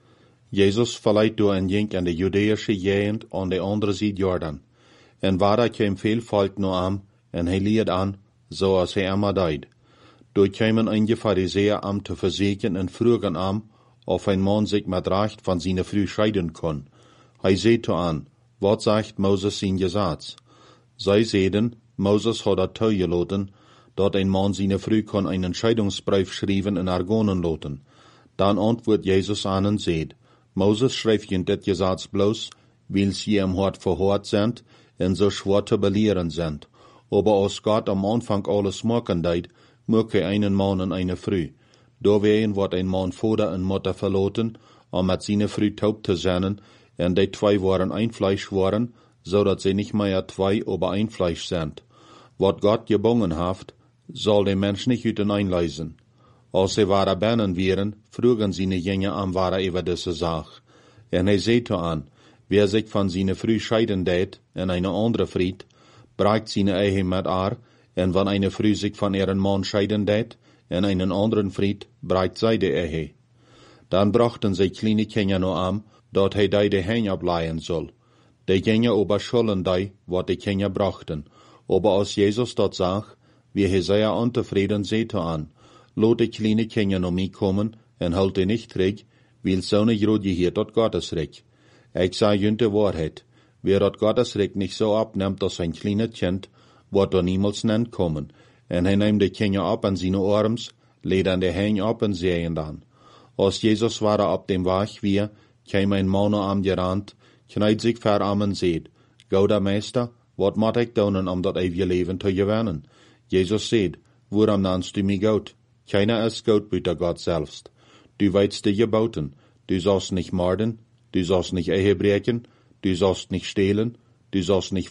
Jesus verleiht door en jink an de Judäische Gegend an de andere Seite Jordan. En waar kwam veel volk no am, en hij leert aan, zoals hij immer deed. Door kwamen einige Pharisäer am te verzeken en vroegen am, of ein man sich met recht van zijn vrouw scheiden kon. Hij zei to aan, wat zegt Moses zijn Gesetz? Zij zeiden, Moses had dat toegelaten, dat ein man zijn vrouw kon einen Scheidungsbrief schrijven en argonen laten. Dan antwoordt Jezus aan en zeid, Moses schreef je dit Gesetz bloos, weil sie im Hort verhoord sind, en so schwer te belehren sind. Aber als Gott am Anfang alles machen deed, möge einen Mann en eine Frau. Doorwegen wordt ein Mann Vater en Mutter verloten, om met seine Frau taub te zijn, en die zwei waren ein Fleisch worden, zodat sie nicht mehr zwei, aber ein Fleisch sind. Wat Gott gebonden haft, soll der Mensch nicht uiteinanderleisen. Als sie waren binnen wären, vroegen seine Jünger am ware über diese Sache. En hij zei to aan, wer sich von seiner Frau scheiden deed, en eine andere Fried, breekt seine Ehe mit haar, en wann eine Frau sich von ihren Mann scheiden deed, en einen anderen Fried, breekt zij de Ehe. Dan brachten sie kleine Kinder no am, dat hij die de Hänge ableihen soll. De Jünger aber schulden die, wat de Kinder brachten. Aber als Jesus dat zag, wie hij sehr unzufrieden seete an, lot de kleine Kinder no mij kommen, en holt die nicht terug, weil zo'n groot hier dat Gottesrecht. Ich sage jünt de Wahrheit, wer dat Gottesrecht nicht so abnimmt als ein kleines Kind, wird er niemals nennt kommen. En hij neemt de Kinder ab an seine Arms, lädt an de Hänge ab en sehen dan. Als Jesus war auf dem Weg wir, kam ein Mann am gerannt, kneit sich ver am en seht, Gouda Meister, wat moet ik doen om dat eeuwige leven te gewinnen? Jesus sagt, waarom nennst du mich Gott? Keiner ist Gott buiten Gott selbst. Du weißt die Geboten. Du sollst nicht morden, du sollst nicht Ehe brechen, du sollst nicht stehlen, du sollst nicht